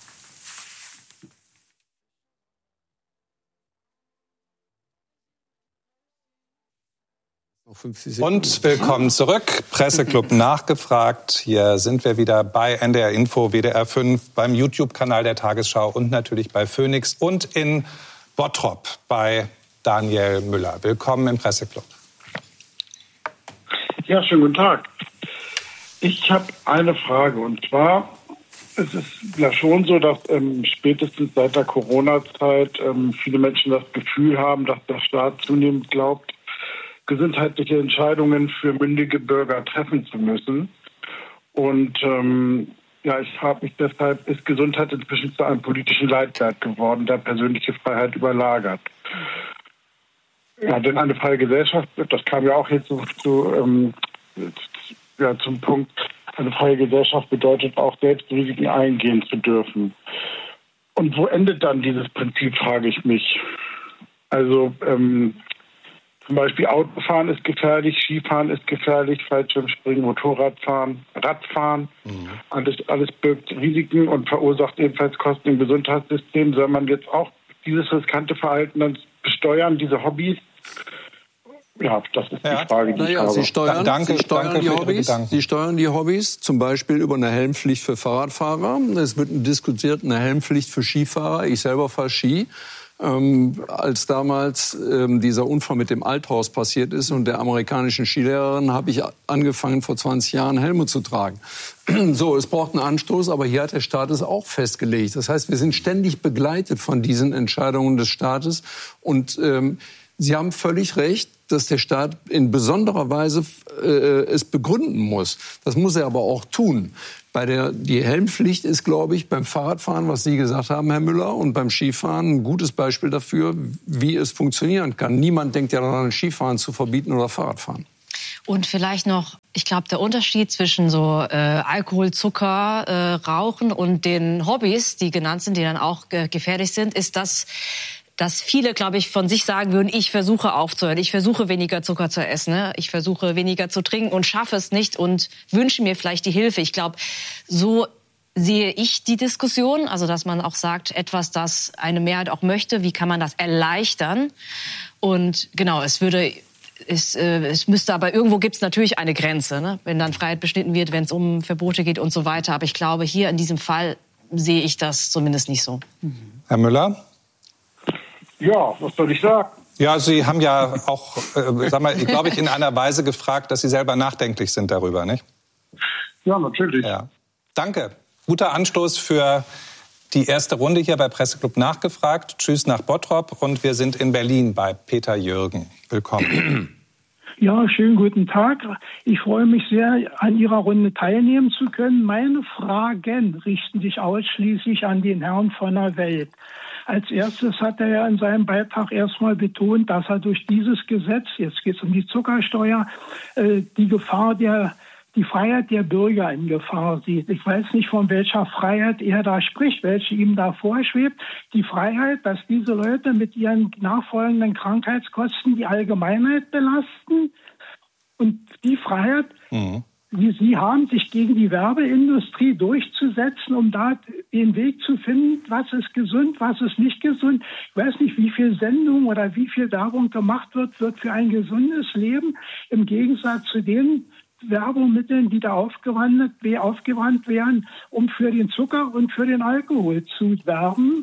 Und willkommen zurück. Presseclub Nachgefragt. Hier sind wir wieder bei N D R Info, W D R fünf, beim YouTube-Kanal der Tagesschau und natürlich bei Phoenix und in Bottrop bei Daniel Müller. Willkommen im Presseclub. Ja, schönen guten Tag. Ich habe eine Frage und zwar, es ist ja schon so, dass ähm, spätestens seit der Corona-Zeit ähm, viele Menschen das Gefühl haben, dass der Staat zunehmend glaubt, gesundheitliche Entscheidungen für mündige Bürger treffen zu müssen. Und ähm, ja, ich frage mich deshalb, ist Gesundheit inzwischen zu einem politischen Leitwert geworden, der persönliche Freiheit überlagert? Ja, denn eine freie Gesellschaft, das kam ja auch jetzt zu, zu, ähm, ja, zum Punkt, eine freie Gesellschaft bedeutet auch, selbst Risiken eingehen zu dürfen. Und wo endet dann dieses Prinzip, frage ich mich. Also, ähm, zum Beispiel Autofahren ist gefährlich, Skifahren ist gefährlich, Fallschirmspringen, Motorradfahren, Radfahren. Mhm. Alles, alles birgt Risiken und verursacht ebenfalls Kosten im Gesundheitssystem. Soll man jetzt auch dieses riskante Verhalten dann besteuern, diese Hobbys? Ja, das ist ja. die Frage, die naja, ich Sie steuern, danke, Sie steuern danke die Hobbys. Sie steuern die Hobbys, zum Beispiel über eine Helmpflicht für Fahrradfahrer. Es wird diskutiert, eine Helmpflicht für Skifahrer. Ich selber fahre Ski. Ähm, als damals ähm, dieser Unfall mit dem Althaus passiert ist und der amerikanischen Skilehrerin, habe ich angefangen, vor zwanzig Jahren Helme zu tragen. So, es braucht einen Anstoß, aber hier hat der Staat es auch festgelegt. Das heißt, wir sind ständig begleitet von diesen Entscheidungen des Staates. Und ähm, Sie haben völlig recht, dass der Staat in besonderer Weise äh, es begründen muss. Das muss er aber auch tun. Bei der, die Helmpflicht ist, glaube ich, beim Fahrradfahren, was Sie gesagt haben, Herr Müller, und beim Skifahren ein gutes Beispiel dafür, wie es funktionieren kann. Niemand denkt ja daran, Skifahren zu verbieten oder Fahrradfahren. Und vielleicht noch, ich glaube, der Unterschied zwischen so äh, Alkohol, Zucker, äh, Rauchen und den Hobbys, die genannt sind, die dann auch äh, gefährlich sind, ist, dass dass viele, glaube ich, von sich sagen würden, ich versuche aufzuhören, ich versuche weniger Zucker zu essen, ne? Ich versuche weniger zu trinken und schaffe es nicht und wünsche mir vielleicht die Hilfe. Ich glaube, so sehe ich die Diskussion, also dass man auch sagt, etwas, das eine Mehrheit auch möchte, wie kann man das erleichtern? Und genau, es würde... Es, äh, es müsste aber irgendwo gibt es natürlich eine Grenze, ne? Wenn dann Freiheit beschnitten wird, wenn es um Verbote geht und so weiter. Aber ich glaube, hier in diesem Fall sehe ich das zumindest nicht so. Mhm. Herr Müller? Ja, was soll ich sagen? Ja, Sie haben ja auch, äh, sag mal, ich glaube ich, in einer Weise gefragt, dass Sie selber nachdenklich sind darüber, nicht? Ja, natürlich. Ja. Danke. Guter Anstoß für die erste Runde hier bei Presseclub Nachgefragt. Tschüss nach Bottrop und wir sind in Berlin bei Peter Jürgen. Willkommen. Ja, schönen guten Tag. Ich freue mich sehr, an Ihrer Runde teilnehmen zu können. Meine Fragen richten sich ausschließlich an den Herrn von der Welt. Als erstes hat er ja in seinem Beitrag erstmal betont, dass er durch dieses Gesetz, jetzt geht es um die Zuckersteuer, äh, die Gefahr der die Freiheit der Bürger in Gefahr sieht. Ich weiß nicht, von welcher Freiheit er da spricht, welche ihm da vorschwebt. Die Freiheit, dass diese Leute mit ihren nachfolgenden Krankheitskosten die Allgemeinheit belasten. Und die Freiheit, mhm. die sie haben, sich gegen die Werbeindustrie durchzusetzen, um da den Weg zu finden, was ist gesund, was ist nicht gesund. Ich weiß nicht, wie viel Sendung oder wie viel Werbung gemacht wird, wird für ein gesundes Leben im Gegensatz zu den Werbemitteln, die da aufgewandt, aufgewandt werden, um für den Zucker und für den Alkohol zu werben.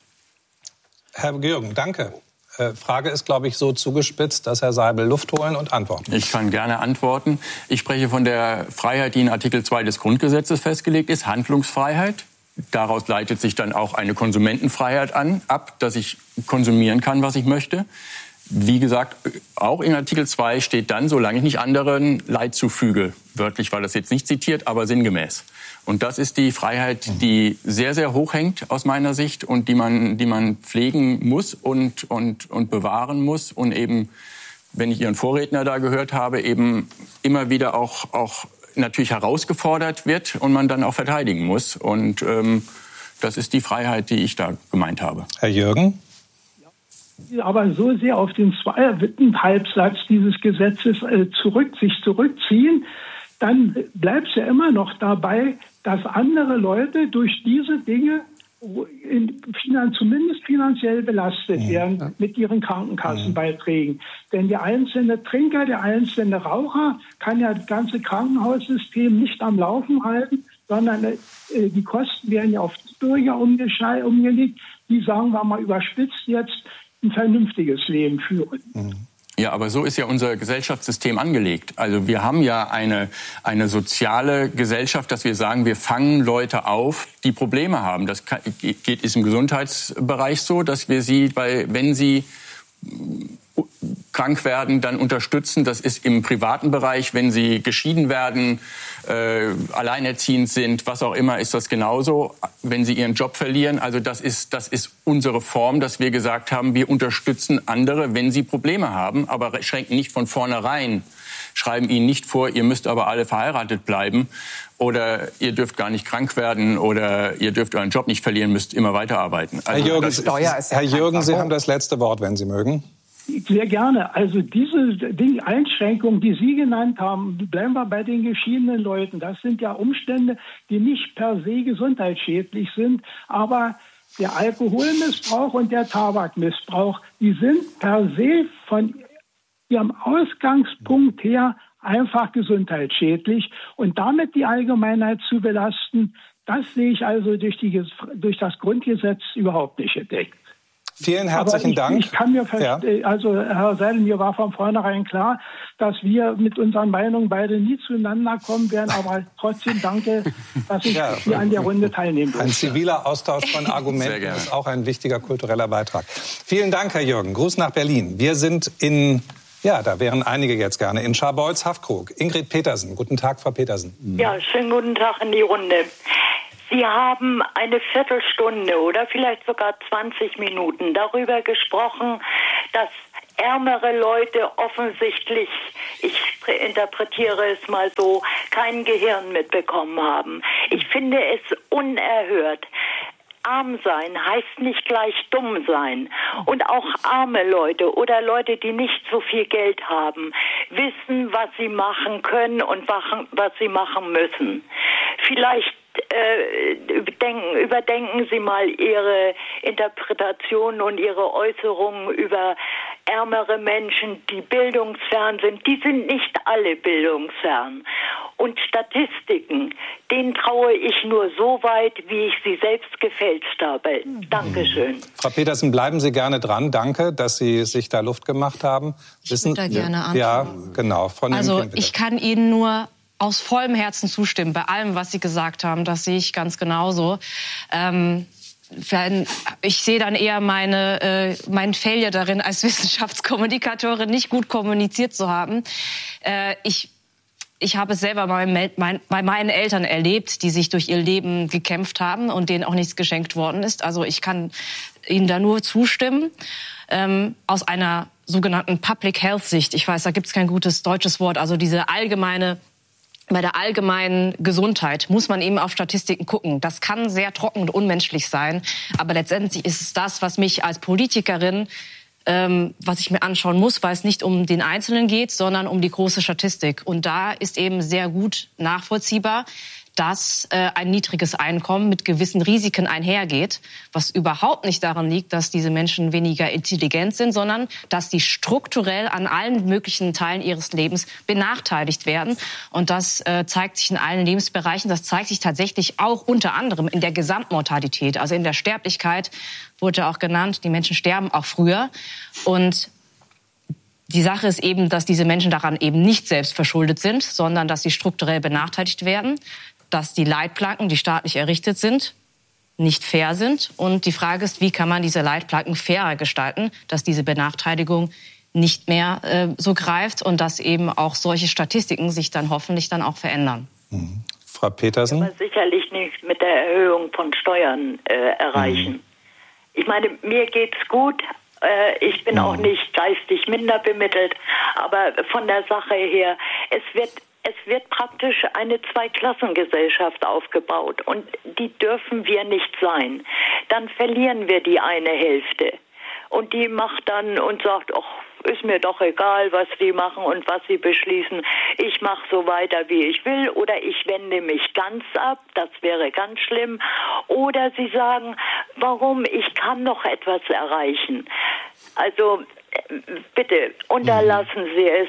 Herr Jürgen, danke. Äh, Frage ist, glaube ich, so zugespitzt, dass Herr Seibel Luft holen und antworten. Ich kann gerne antworten. Ich spreche von der Freiheit, die in Artikel zwei des Grundgesetzes festgelegt ist, Handlungsfreiheit. Daraus leitet sich dann auch eine Konsumentenfreiheit an, ab, dass ich konsumieren kann, was ich möchte. Wie gesagt, auch in Artikel zwei steht dann, solange ich nicht anderen Leid zufüge. Wörtlich war das jetzt nicht zitiert, aber sinngemäß. Und das ist die Freiheit, die sehr, sehr hoch hängt aus meiner Sicht und die man, die man pflegen muss und, und, und bewahren muss. Und eben, wenn ich Ihren Vorredner da gehört habe, eben immer wieder auch, auch natürlich herausgefordert wird und man dann auch verteidigen muss. Und ähm, das ist die Freiheit, die ich da gemeint habe. Herr Jürgen? Aber so sehr auf den zweiten Halbsatz dieses Gesetzes äh, zurück, sich zurückziehen, dann bleibt es ja immer noch dabei, dass andere Leute durch diese Dinge in, finan, zumindest finanziell belastet ja. werden mit ihren Krankenkassenbeiträgen. Ja. Denn der einzelne Trinker, der einzelne Raucher kann ja das ganze Krankenhaussystem nicht am Laufen halten, sondern äh, die Kosten werden ja auf die Bürger umgelegt, die, sagen wir mal überspitzt jetzt, ein vernünftiges Leben führen. Ja, aber so ist ja unser Gesellschaftssystem angelegt. Also wir haben ja eine, eine soziale Gesellschaft, dass wir sagen, wir fangen Leute auf, die Probleme haben. Das kann, geht, ist im Gesundheitsbereich so, dass wir sie, bei, wenn sie krank werden, dann unterstützen. Das ist im privaten Bereich, wenn sie geschieden werden, äh, alleinerziehend sind, was auch immer, ist das genauso. Wenn sie ihren Job verlieren, also das ist, das ist unsere Form, dass wir gesagt haben, wir unterstützen andere, wenn sie Probleme haben, aber schränken nicht von vornherein, schreiben ihnen nicht vor, ihr müsst aber alle verheiratet bleiben oder ihr dürft gar nicht krank werden oder ihr dürft euren Job nicht verlieren, müsst immer weiterarbeiten. Also Herr Jürgen, ist, Herr Jürgen Sie haben das letzte Wort, wenn Sie mögen. Sehr gerne. Also diese die Einschränkungen, die Sie genannt haben, bleiben wir bei den geschiedenen Leuten. Das sind ja Umstände, die nicht per se gesundheitsschädlich sind, aber der Alkoholmissbrauch und der Tabakmissbrauch, die sind per se von ihrem Ausgangspunkt her einfach gesundheitsschädlich. Und damit die Allgemeinheit zu belasten, das sehe ich also durch, die, durch das Grundgesetz überhaupt nicht gedeckt. Vielen herzlichen ich, Dank. Ich kann mir ja. also Herr Seidel, mir war von vornherein klar, dass wir mit unseren Meinungen beide nie zueinander kommen werden. Aber trotzdem danke, dass ich ja. hier an der Runde teilnehmen durfte. Ein ziviler Austausch von Argumenten ist auch ein wichtiger kultureller Beitrag. Vielen Dank, Herr Jürgen. Gruß nach Berlin. Wir sind in, ja, da wären einige jetzt gerne, in Scharbeutz-Haffkrug. Ingrid Petersen. Guten Tag, Frau Petersen. Ja, schönen guten Tag in die Runde. Sie haben eine Viertelstunde oder vielleicht sogar zwanzig Minuten darüber gesprochen, dass ärmere Leute offensichtlich, ich interpretiere es mal so, kein Gehirn mitbekommen haben. Ich finde es unerhört. Arm sein heißt nicht gleich dumm sein. Und auch arme Leute oder Leute, die nicht so viel Geld haben, wissen, was sie machen können und was sie machen müssen. Vielleicht äh, überdenken, überdenken Sie mal Ihre Interpretationen und Ihre Äußerungen über ärmere Menschen, die bildungsfern sind. Die sind nicht alle bildungsfern. Und Statistiken, denen traue ich nur so weit, wie ich sie selbst gefälscht habe. Dankeschön. Frau Petersen, bleiben Sie gerne dran. Danke, dass Sie sich da Luft gemacht haben. Ich würde da gerne antworten. Ja, genau. Frau also Nemkin, ich kann Ihnen nur aus vollem Herzen zustimmen bei allem, was Sie gesagt haben. Das sehe ich ganz genauso. Ähm, Ich sehe dann eher meine, äh, mein Failure darin, als Wissenschaftskommunikatorin nicht gut kommuniziert zu haben. Äh, ich, ich habe es selber bei, mein, bei meinen Eltern erlebt, die sich durch ihr Leben gekämpft haben und denen auch nichts geschenkt worden ist. Also ich kann Ihnen da nur zustimmen. Ähm, aus einer sogenannten Public Health Sicht. Ich weiß, da gibt es kein gutes deutsches Wort. Also diese allgemeine Bei der allgemeinen Gesundheit muss man eben auf Statistiken gucken. Das kann sehr trocken und unmenschlich sein, aber letztendlich ist es das, was mich als Politikerin, ähm, was ich mir anschauen muss, weil es nicht um den Einzelnen geht, sondern um die große Statistik. Und da ist eben sehr gut nachvollziehbar, dass äh, ein niedriges Einkommen mit gewissen Risiken einhergeht, was überhaupt nicht daran liegt, dass diese Menschen weniger intelligent sind, sondern dass sie strukturell an allen möglichen Teilen ihres Lebens benachteiligt werden. Und das äh, zeigt sich in allen Lebensbereichen. Das zeigt sich tatsächlich auch unter anderem in der Gesamtmortalität, also in der Sterblichkeit, wurde auch genannt. Die Menschen sterben auch früher. Und die Sache ist eben, dass diese Menschen daran eben nicht selbst verschuldet sind, sondern dass sie strukturell benachteiligt werden, dass die Leitplanken, die staatlich errichtet sind, nicht fair sind. Und die Frage ist, wie kann man diese Leitplanken fairer gestalten, dass diese Benachteiligung nicht mehr äh, so greift und dass eben auch solche Statistiken sich dann hoffentlich dann auch verändern. Mhm. Frau Petersen? Aber sicherlich nicht mit der Erhöhung von Steuern äh, erreichen. Mhm. Ich meine, mir geht's gut. Ich bin auch nicht geistig minder bemittelt, aber von der Sache her, es wird, es wird praktisch eine Zweiklassengesellschaft aufgebaut und die dürfen wir nicht sein. Dann verlieren wir die eine Hälfte und die macht dann und sagt, ach, ist mir doch egal, was die machen und was sie beschließen. Ich mache so weiter, wie ich will, oder ich wende mich ganz ab, das wäre ganz schlimm. Oder sie sagen, warum, ich kann noch etwas erreichen. Also bitte unterlassen Sie es,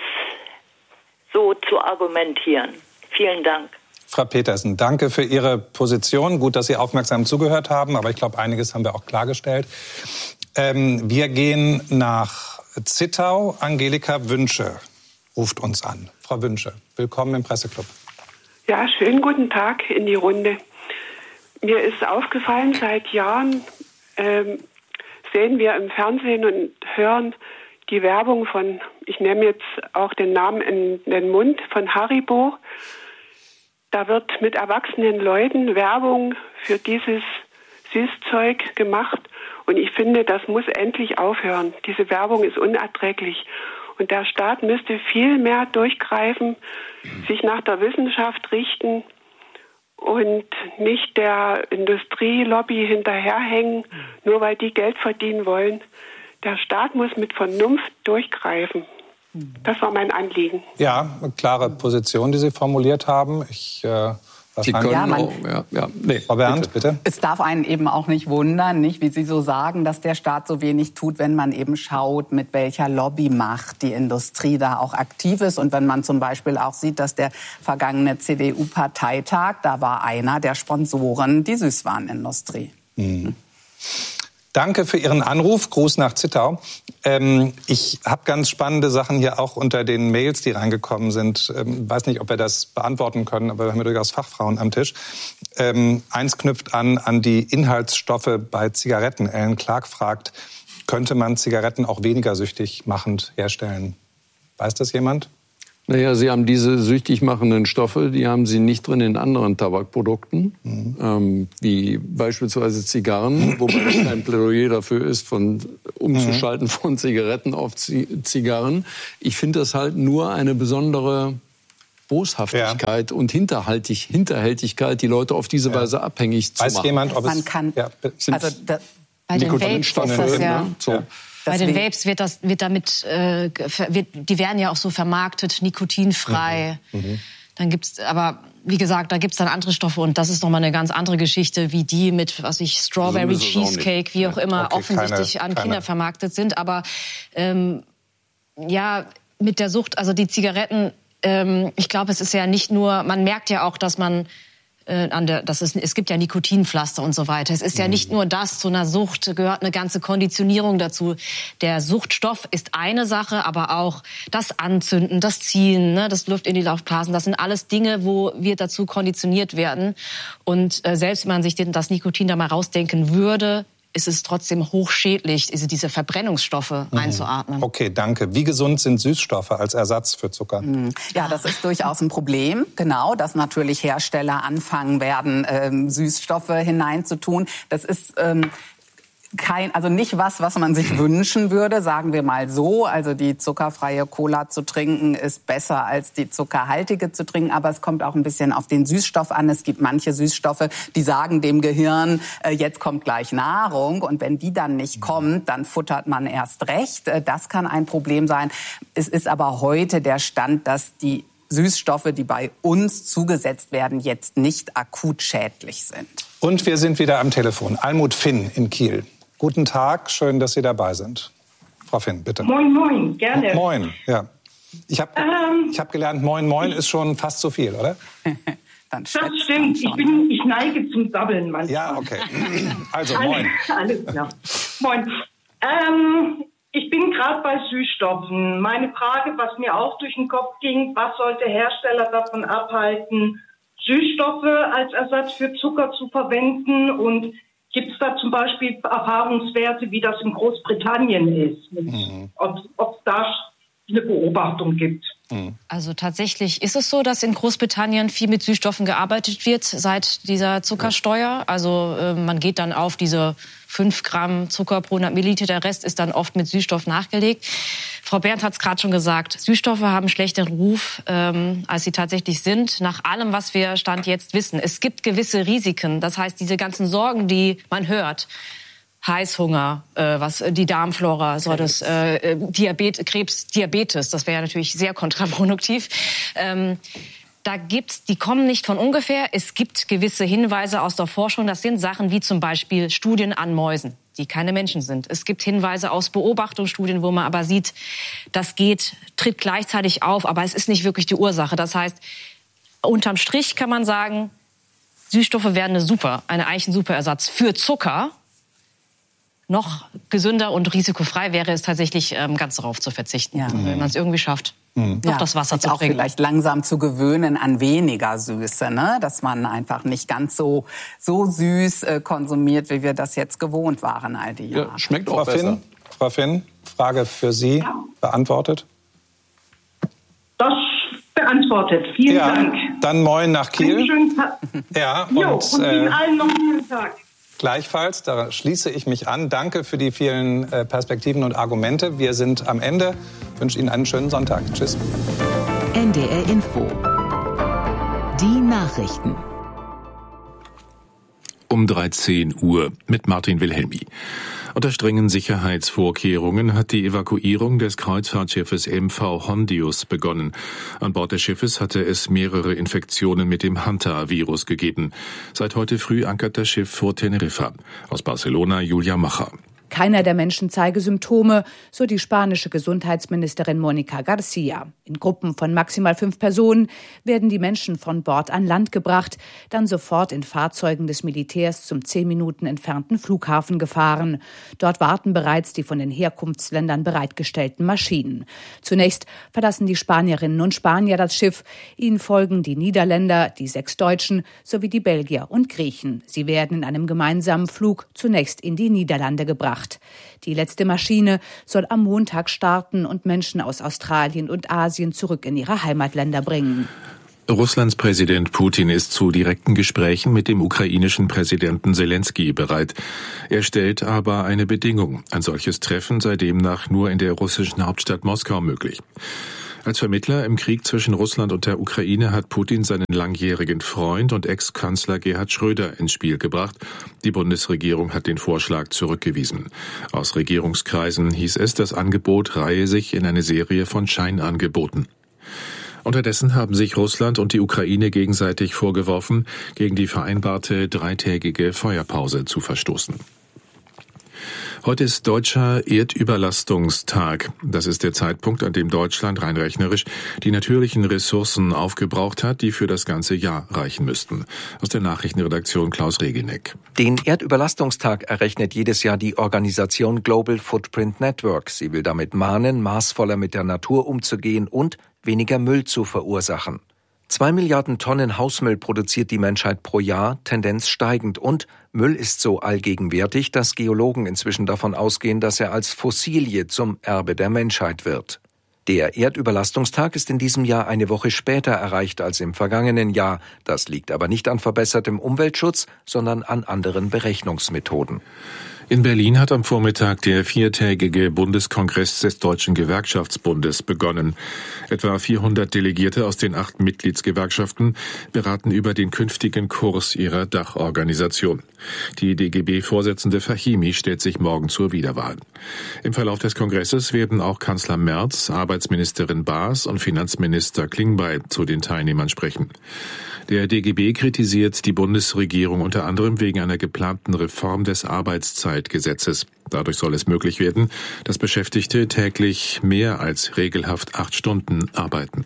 so zu argumentieren. Vielen Dank. Frau Petersen, danke für Ihre Position. Gut, dass Sie aufmerksam zugehört haben, aber ich glaube, einiges haben wir auch klargestellt. Ähm, wir gehen nach Zittau. Angelika Wünsche ruft uns an. Frau Wünsche, willkommen im Presseclub. Ja, schönen guten Tag in die Runde. Mir ist aufgefallen, seit Jahren ähm, sehen wir im Fernsehen und hören die Werbung von, ich nehme jetzt auch den Namen in den Mund, von Haribo. Da wird mit erwachsenen Leuten Werbung für dieses Süßzeug gemacht. Und ich finde, das muss endlich aufhören. Diese Werbung ist unerträglich. Und der Staat müsste viel mehr durchgreifen, sich nach der Wissenschaft richten und nicht der Industrielobby hinterherhängen, nur weil die Geld verdienen wollen. Der Staat muss mit Vernunft durchgreifen. Das war mein Anliegen. Ja, eine klare Position, die Sie formuliert haben. Ich äh Sie können ja, man, auch, ja, ja. Nee, Frau Berndt, bitte. bitte. Es darf einen eben auch nicht wundern, nicht, wie Sie so sagen, dass der Staat so wenig tut, wenn man eben schaut, mit welcher Lobbymacht die Industrie da auch aktiv ist. Und wenn man zum Beispiel auch sieht, dass der vergangene C D U-Parteitag, da war einer der Sponsoren die Süßwarenindustrie. Mhm. Danke für Ihren Anruf. Gruß nach Zittau. Ähm, ich habe ganz spannende Sachen hier auch unter den Mails, die reingekommen sind. Ähm, weiß nicht, ob wir das beantworten können, aber wir haben ja durchaus Fachfrauen am Tisch. Ähm, eins knüpft an an die Inhaltsstoffe bei Zigaretten. Ellen Clark fragt, könnte man Zigaretten auch weniger süchtig machend herstellen? Weiß das jemand? Naja, Sie haben diese süchtig machenden Stoffe, die haben Sie nicht drin in anderen Tabakprodukten, mhm. ähm, wie beispielsweise Zigarren, wobei es kein Plädoyer dafür ist, von umzuschalten von Zigaretten auf Zigarren. Ich finde das halt nur eine besondere Boshaftigkeit ja. und Hinterhaltig, Hinterhältigkeit, die Leute auf diese ja. Weise abhängig zu Weiß machen. Weiß jemand, ob Man es... kann, ja, also da, bei den Vapes ist das ja... Ne? So. ja. Bei den Vapes wird das wird damit äh, wird, die werden ja auch so vermarktet, nikotinfrei. Mhm. Mhm. Dann gibt's aber wie gesagt, da gibt's dann andere Stoffe und das ist noch mal eine ganz andere Geschichte, wie die mit was ich Strawberry so Cheesecake, wie auch immer, okay, offensichtlich keine, an Kinder keine. vermarktet sind. Aber ähm, ja, mit der Sucht, also die Zigaretten, ähm, ich glaube, es ist ja nicht nur, man merkt ja auch, dass man An der, das ist, es gibt ja Nikotinpflaster und so weiter. Es ist ja nicht nur das, zu einer Sucht gehört eine ganze Konditionierung dazu. Der Suchtstoff ist eine Sache, aber auch das Anzünden, das Ziehen, ne, das Luft in die Laufblasen, das sind alles Dinge, wo wir dazu konditioniert werden. Und äh, selbst wenn man sich den, das Nikotin da mal rausdenken würde, ist es trotzdem hochschädlich, diese Verbrennungsstoffe mhm. einzuatmen. Okay, danke. Wie gesund sind Süßstoffe als Ersatz für Zucker? Ja, das ist durchaus ein Problem. Genau, dass natürlich Hersteller anfangen werden, ähm, Süßstoffe hineinzutun. Das ist ähm, kein, also nicht was, was man sich wünschen würde, sagen wir mal so. Also die zuckerfreie Cola zu trinken ist besser als die zuckerhaltige zu trinken. Aber es kommt auch ein bisschen auf den Süßstoff an. Es gibt manche Süßstoffe, die sagen dem Gehirn, äh, jetzt kommt gleich Nahrung. Und wenn die dann nicht kommt, dann futtert man erst recht. Äh, das kann ein Problem sein. Es ist aber heute der Stand, dass die Süßstoffe, die bei uns zugesetzt werden, jetzt nicht akut schädlich sind. Und wir sind wieder am Telefon. Almut Finn in Kiel. Guten Tag, schön, dass Sie dabei sind. Frau Finn, bitte. Moin, moin, gerne. Moin, ja. Ich habe ähm, ich hab gelernt, moin, moin ist schon fast zu viel, oder? Dann das stimmt. Ich, bin, ich neige zum Sabbeln manchmal. Ja, okay. Also, moin. Alles klar. Moin. Ähm, ich bin gerade bei Süßstoffen. Meine Frage, was mir auch durch den Kopf ging, was sollte Hersteller davon abhalten, Süßstoffe als Ersatz für Zucker zu verwenden? Und gibt es da zum Beispiel Erfahrungswerte, wie das in Großbritannien ist? Mhm. Ob es da eine Beobachtung gibt? Also tatsächlich ist es so, dass in Großbritannien viel mit Süßstoffen gearbeitet wird seit dieser Zuckersteuer. Also äh, man geht dann auf diese fünf Gramm Zucker pro hundert Milliliter. Der Rest ist dann oft mit Süßstoff nachgelegt. Frau Berndt hat es gerade schon gesagt, Süßstoffe haben einen schlechteren Ruf, ähm, als sie tatsächlich sind. Nach allem, was wir Stand jetzt wissen. Es gibt gewisse Risiken. Das heißt, diese ganzen Sorgen, die man hört, Heißhunger, äh, was die Darmflora, so das äh, Diabetes, Krebs, Diabetes, das wäre ja natürlich sehr kontraproduktiv. Ähm, da gibt's, die kommen nicht von ungefähr. Es gibt gewisse Hinweise aus der Forschung. Das sind Sachen wie zum Beispiel Studien an Mäusen, die keine Menschen sind. Es gibt Hinweise aus Beobachtungsstudien, wo man aber sieht, das geht, tritt gleichzeitig auf, aber es ist nicht wirklich die Ursache. Das heißt, unterm Strich kann man sagen, Süßstoffe wären eine super, eine eigentlich ein super Ersatz für Zucker. Noch gesünder und risikofrei wäre es tatsächlich, ähm, ganz darauf zu verzichten, ja. wenn man es irgendwie schafft, mhm. noch ja, das Wasser zu auch trinken. Vielleicht langsam zu gewöhnen an weniger Süße, ne? Dass man einfach nicht ganz so so süß äh, konsumiert, wie wir das jetzt gewohnt waren all die Jahre. Ja, schmeckt auch Frau besser. Finn, Frau Finn, Frage für Sie ja. beantwortet. Das beantwortet. Vielen ja, Dank. Dann moin nach Kiel. Einen schönen Tag. Ja, jo, und, und Ihnen äh, allen noch einen schönen Tag. Gleichfalls, da schließe ich mich an. Danke für die vielen äh, Perspektiven und Argumente. Wir sind am Ende. Ich wünsche Ihnen einen schönen Sonntag. Tschüss. N D R Info. Die Nachrichten. Um dreizehn Uhr mit Martin Wilhelmi. Unter strengen Sicherheitsvorkehrungen hat die Evakuierung des Kreuzfahrtschiffes M V Hondius begonnen. An Bord des Schiffes hatte es mehrere Infektionen mit dem Hanta-Virus gegeben. Seit heute früh ankert das Schiff vor Teneriffa. Aus Barcelona Julia Macher. Keiner der Menschen zeige Symptome, so die spanische Gesundheitsministerin Mónica García. In Gruppen von maximal fünf Personen werden die Menschen von Bord an Land gebracht, dann sofort in Fahrzeugen des Militärs zum zehn Minuten entfernten Flughafen gefahren. Dort warten bereits die von den Herkunftsländern bereitgestellten Maschinen. Zunächst verlassen die Spanierinnen und Spanier das Schiff. Ihnen folgen die Niederländer, die sechs Deutschen sowie die Belgier und Griechen. Sie werden in einem gemeinsamen Flug zunächst in die Niederlande gebracht. Die letzte Maschine soll am Montag starten und Menschen aus Australien und Asien zurück in ihre Heimatländer bringen. Russlands Präsident Putin ist zu direkten Gesprächen mit dem ukrainischen Präsidenten Selenskyj bereit. Er stellt aber eine Bedingung. Ein solches Treffen sei demnach nur in der russischen Hauptstadt Moskau möglich. Als Vermittler im Krieg zwischen Russland und der Ukraine hat Putin seinen langjährigen Freund und Ex-Kanzler Gerhard Schröder ins Spiel gebracht. Die Bundesregierung hat den Vorschlag zurückgewiesen. Aus Regierungskreisen hieß es, das Angebot reihe sich in eine Serie von Scheinangeboten. Unterdessen haben sich Russland und die Ukraine gegenseitig vorgeworfen, gegen die vereinbarte dreitägige Feuerpause zu verstoßen. Heute ist Deutscher Erdüberlastungstag. Das ist der Zeitpunkt, an dem Deutschland rein rechnerisch die natürlichen Ressourcen aufgebraucht hat, die für das ganze Jahr reichen müssten. Aus der Nachrichtenredaktion Klaus Regelneck. Den Erdüberlastungstag errechnet jedes Jahr die Organisation Global Footprint Network. Sie will damit mahnen, maßvoller mit der Natur umzugehen und weniger Müll zu verursachen. Zwei Milliarden Tonnen Hausmüll produziert die Menschheit pro Jahr, Tendenz steigend. Und Müll ist so allgegenwärtig, dass Geologen inzwischen davon ausgehen, dass er als Fossilie zum Erbe der Menschheit wird. Der Erdüberlastungstag ist in diesem Jahr eine Woche später erreicht als im vergangenen Jahr. Das liegt aber nicht an verbessertem Umweltschutz, sondern an anderen Berechnungsmethoden. In Berlin hat am Vormittag der viertägige Bundeskongress des Deutschen Gewerkschaftsbundes begonnen. Etwa vierhundert Delegierte aus den acht Mitgliedsgewerkschaften beraten über den künftigen Kurs ihrer Dachorganisation. Die D G B-Vorsitzende Fahimi stellt sich morgen zur Wiederwahl. Im Verlauf des Kongresses werden auch Kanzler Merz, Arbeitsministerin Baas und Finanzminister Klingbeil zu den Teilnehmern sprechen. Der D G B kritisiert die Bundesregierung unter anderem wegen einer geplanten Reform des Arbeitszeitgesetzes. Dadurch soll es möglich werden, dass Beschäftigte täglich mehr als regelhaft acht Stunden arbeiten.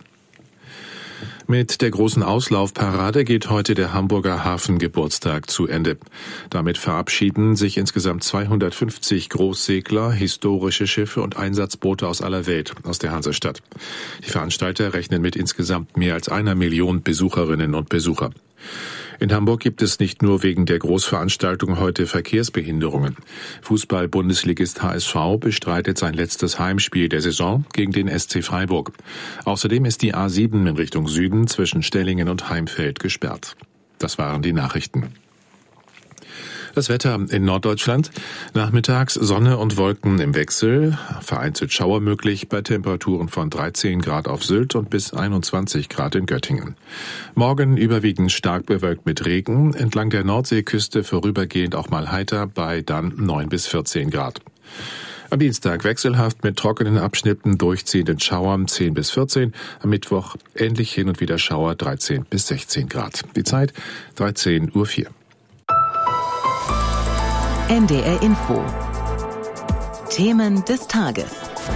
Mit der großen Auslaufparade geht heute der Hamburger Hafengeburtstag zu Ende. Damit verabschieden sich insgesamt zweihundertfünfzig Großsegler, historische Schiffe und Einsatzboote aus aller Welt aus der Hansestadt. Die Veranstalter rechnen mit insgesamt mehr als einer Million Besucherinnen und Besucher. In Hamburg gibt es nicht nur wegen der Großveranstaltung heute Verkehrsbehinderungen. Fußball-Bundesligist H S V bestreitet sein letztes Heimspiel der Saison gegen den S C Freiburg. Außerdem ist die A sieben in Richtung Süden zwischen Stellingen und Heimfeld gesperrt. Das waren die Nachrichten. Das Wetter in Norddeutschland. Nachmittags Sonne und Wolken im Wechsel. Vereinzelt Schauer möglich bei Temperaturen von dreizehn Grad auf Sylt und bis einundzwanzig Grad in Göttingen. Morgen überwiegend stark bewölkt mit Regen. Entlang der Nordseeküste vorübergehend auch mal heiter bei dann neun bis vierzehn Grad. Am Dienstag wechselhaft mit trockenen Abschnitten, durchziehenden Schauern zehn bis vierzehn. Am Mittwoch ähnlich hin und wieder Schauer dreizehn bis sechzehn Grad. Die Zeit dreizehn Uhr vier. N D R Info. Themen des Tages.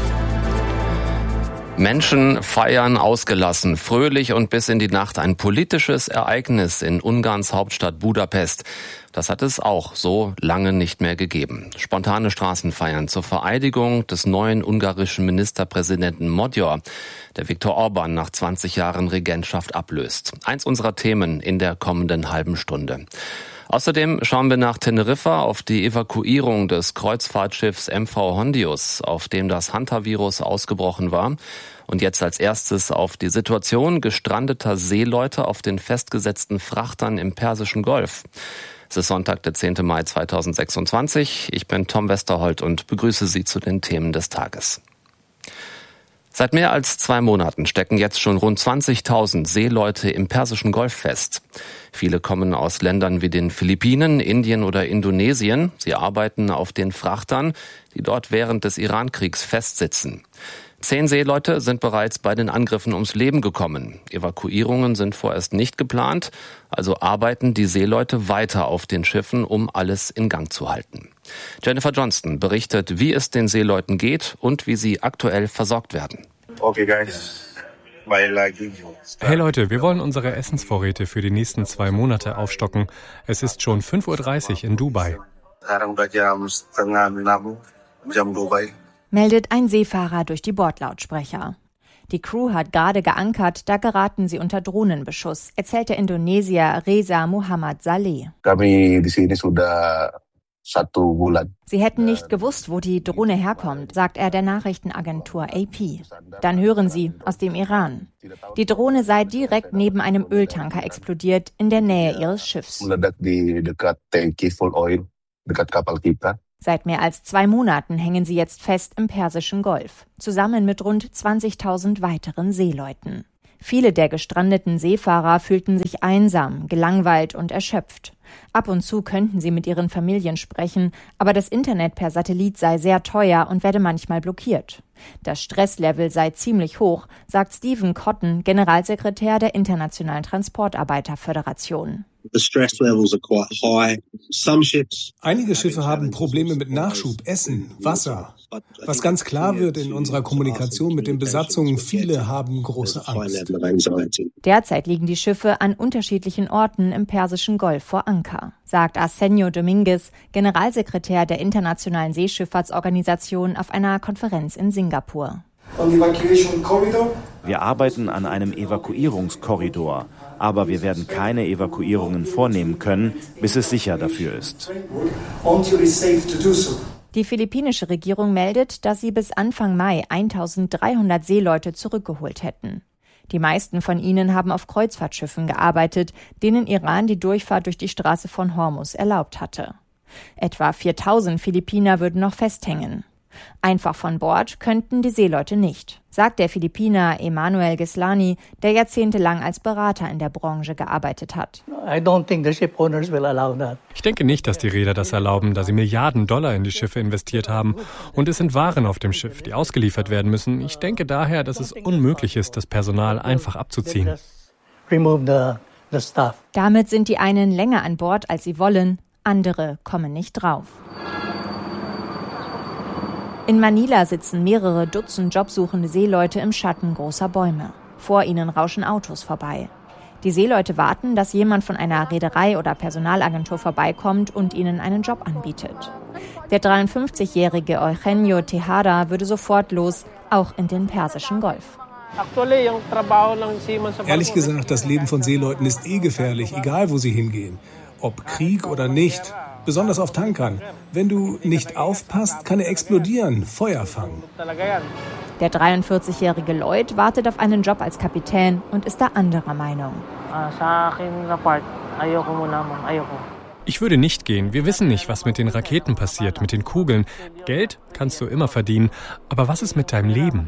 Menschen feiern ausgelassen, fröhlich und bis in die Nacht. Ein politisches Ereignis in Ungarns Hauptstadt Budapest. Das hat es auch so lange nicht mehr gegeben. Spontane Straßenfeiern zur Vereidigung des neuen ungarischen Ministerpräsidenten Magyar, der Viktor Orbán nach zwanzig Jahren Regentschaft ablöst. Eins unserer Themen in der kommenden halben Stunde. Außerdem schauen wir nach Teneriffa auf die Evakuierung des Kreuzfahrtschiffs M V Hondius, auf dem das Hantavirus ausgebrochen war. Und jetzt als erstes auf die Situation gestrandeter Seeleute auf den festgesetzten Frachtern im Persischen Golf. Es ist Sonntag, der zehnte Mai zweitausendsechsundzwanzig. Ich bin Tom Westerholt und begrüße Sie zu den Themen des Tages. Seit mehr als zwei Monaten stecken jetzt schon rund zwanzigtausend Seeleute im Persischen Golf fest. Viele kommen aus Ländern wie den Philippinen, Indien oder Indonesien. Sie arbeiten auf den Frachtern, die dort während des Irankriegs festsitzen. Zehn Seeleute sind bereits bei den Angriffen ums Leben gekommen. Evakuierungen sind vorerst nicht geplant, also arbeiten die Seeleute weiter auf den Schiffen, um alles in Gang zu halten. Jennifer Johnston berichtet, wie es den Seeleuten geht und wie sie aktuell versorgt werden. Okay, guys. Hey Leute, wir wollen unsere Essensvorräte für die nächsten zwei Monate aufstocken. Es ist schon fünf Uhr dreißig in Dubai. Meldet ein Seefahrer durch die Bordlautsprecher. Die Crew hat gerade geankert, da geraten sie unter Drohnenbeschuss, erzählt der Indonesier Reza Muhammad Saleh. Sie hätten nicht gewusst, wo die Drohne herkommt, sagt er der Nachrichtenagentur A P. Dann hören sie, aus dem Iran. Die Drohne sei direkt neben einem Öltanker explodiert, in der Nähe ihres Schiffs. Seit mehr als zwei Monaten hängen sie jetzt fest im Persischen Golf, zusammen mit rund zwanzigtausend weiteren Seeleuten. Viele der gestrandeten Seefahrer fühlten sich einsam, gelangweilt und erschöpft. Ab und zu könnten sie mit ihren Familien sprechen, aber das Internet per Satellit sei sehr teuer und werde manchmal blockiert. Das Stresslevel sei ziemlich hoch, sagt Stephen Cotton, Generalsekretär der Internationalen Transportarbeiterföderation. Einige Schiffe haben Probleme mit Nachschub, Essen, Wasser. Was ganz klar wird in unserer Kommunikation mit den Besatzungen, viele haben große Angst. Derzeit liegen die Schiffe an unterschiedlichen Orten im Persischen Golf vor Anker, sagt Arsenio Dominguez, Generalsekretär der Internationalen Seeschifffahrtsorganisation, auf einer Konferenz in Singapur. Wir arbeiten an einem Evakuierungskorridor, aber wir werden keine Evakuierungen vornehmen können, bis es sicher dafür ist. Die philippinische Regierung meldet, dass sie bis Anfang Mai eintausenddreihundert Seeleute zurückgeholt hätten. Die meisten von ihnen haben auf Kreuzfahrtschiffen gearbeitet, denen Iran die Durchfahrt durch die Straße von Hormuz erlaubt hatte. Etwa viertausend Philippiner würden noch festhängen. Einfach von Bord könnten die Seeleute nicht, sagt der Philippiner Emanuel Gislani, der jahrzehntelang als Berater in der Branche gearbeitet hat. Ich denke nicht, dass die Reeder das erlauben, da sie Milliarden Dollar in die Schiffe investiert haben. Und es sind Waren auf dem Schiff, die ausgeliefert werden müssen. Ich denke daher, dass es unmöglich ist, das Personal einfach abzuziehen. Damit sind die einen länger an Bord, als sie wollen, andere kommen nicht drauf. In Manila sitzen mehrere Dutzend jobsuchende Seeleute im Schatten großer Bäume. Vor ihnen rauschen Autos vorbei. Die Seeleute warten, dass jemand von einer Reederei oder Personalagentur vorbeikommt und ihnen einen Job anbietet. Der dreiundfünfzigjährige Eugenio Tejada würde sofort los, auch in den Persischen Golf. Ehrlich gesagt, das Leben von Seeleuten ist eh gefährlich, egal wo sie hingehen. Ob Krieg oder nicht. Besonders auf Tankern. Wenn du nicht aufpasst, kann er explodieren, Feuer fangen. Der dreiundvierzigjährige Lloyd wartet auf einen Job als Kapitän und ist da anderer Meinung. Ich würde nicht gehen. Wir wissen nicht, was mit den Raketen passiert, mit den Kugeln. Geld kannst du immer verdienen. Aber was ist mit deinem Leben?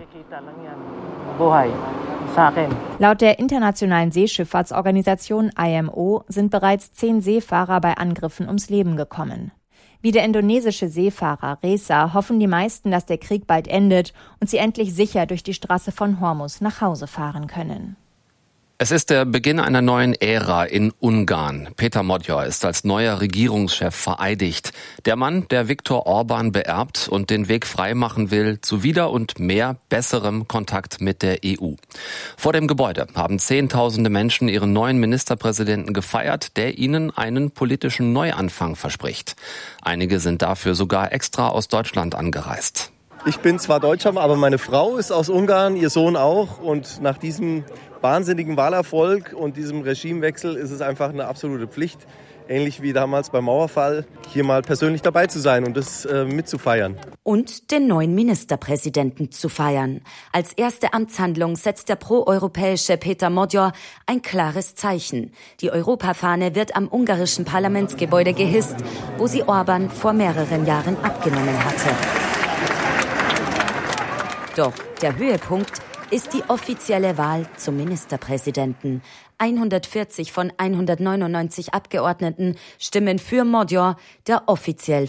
Laut der Internationalen Seeschifffahrtsorganisation I M O sind bereits zehn Seefahrer bei Angriffen ums Leben gekommen. Wie der indonesische Seefahrer Reza hoffen die meisten, dass der Krieg bald endet und sie endlich sicher durch die Straße von Hormuz nach Hause fahren können. Es ist der Beginn einer neuen Ära in Ungarn. Péter Magyar ist als neuer Regierungschef vereidigt. Der Mann, der Viktor Orban beerbt und den Weg freimachen will zu wieder und mehr besserem Kontakt mit der E U. Vor dem Gebäude haben Zehntausende Menschen ihren neuen Ministerpräsidenten gefeiert, der ihnen einen politischen Neuanfang verspricht. Einige sind dafür sogar extra aus Deutschland angereist. Ich bin zwar Deutscher, aber meine Frau ist aus Ungarn, ihr Sohn auch. Und nach diesem wahnsinnigen Wahlerfolg und diesem Regimewechsel ist es einfach eine absolute Pflicht, ähnlich wie damals beim Mauerfall, hier mal persönlich dabei zu sein und das äh, mitzufeiern. Und den neuen Ministerpräsidenten zu feiern. Als erste Amtshandlung setzt der proeuropäische Péter Magyar ein klares Zeichen. Die Europafahne wird am ungarischen Parlamentsgebäude gehisst, wo sie Orban vor mehreren Jahren abgenommen hatte. Doch der Höhepunkt ist die offizielle Wahl zum Ministerpräsidenten. hundertvierzig von hundertneunundneunzig Abgeordneten stimmen für Magyar, der offiziell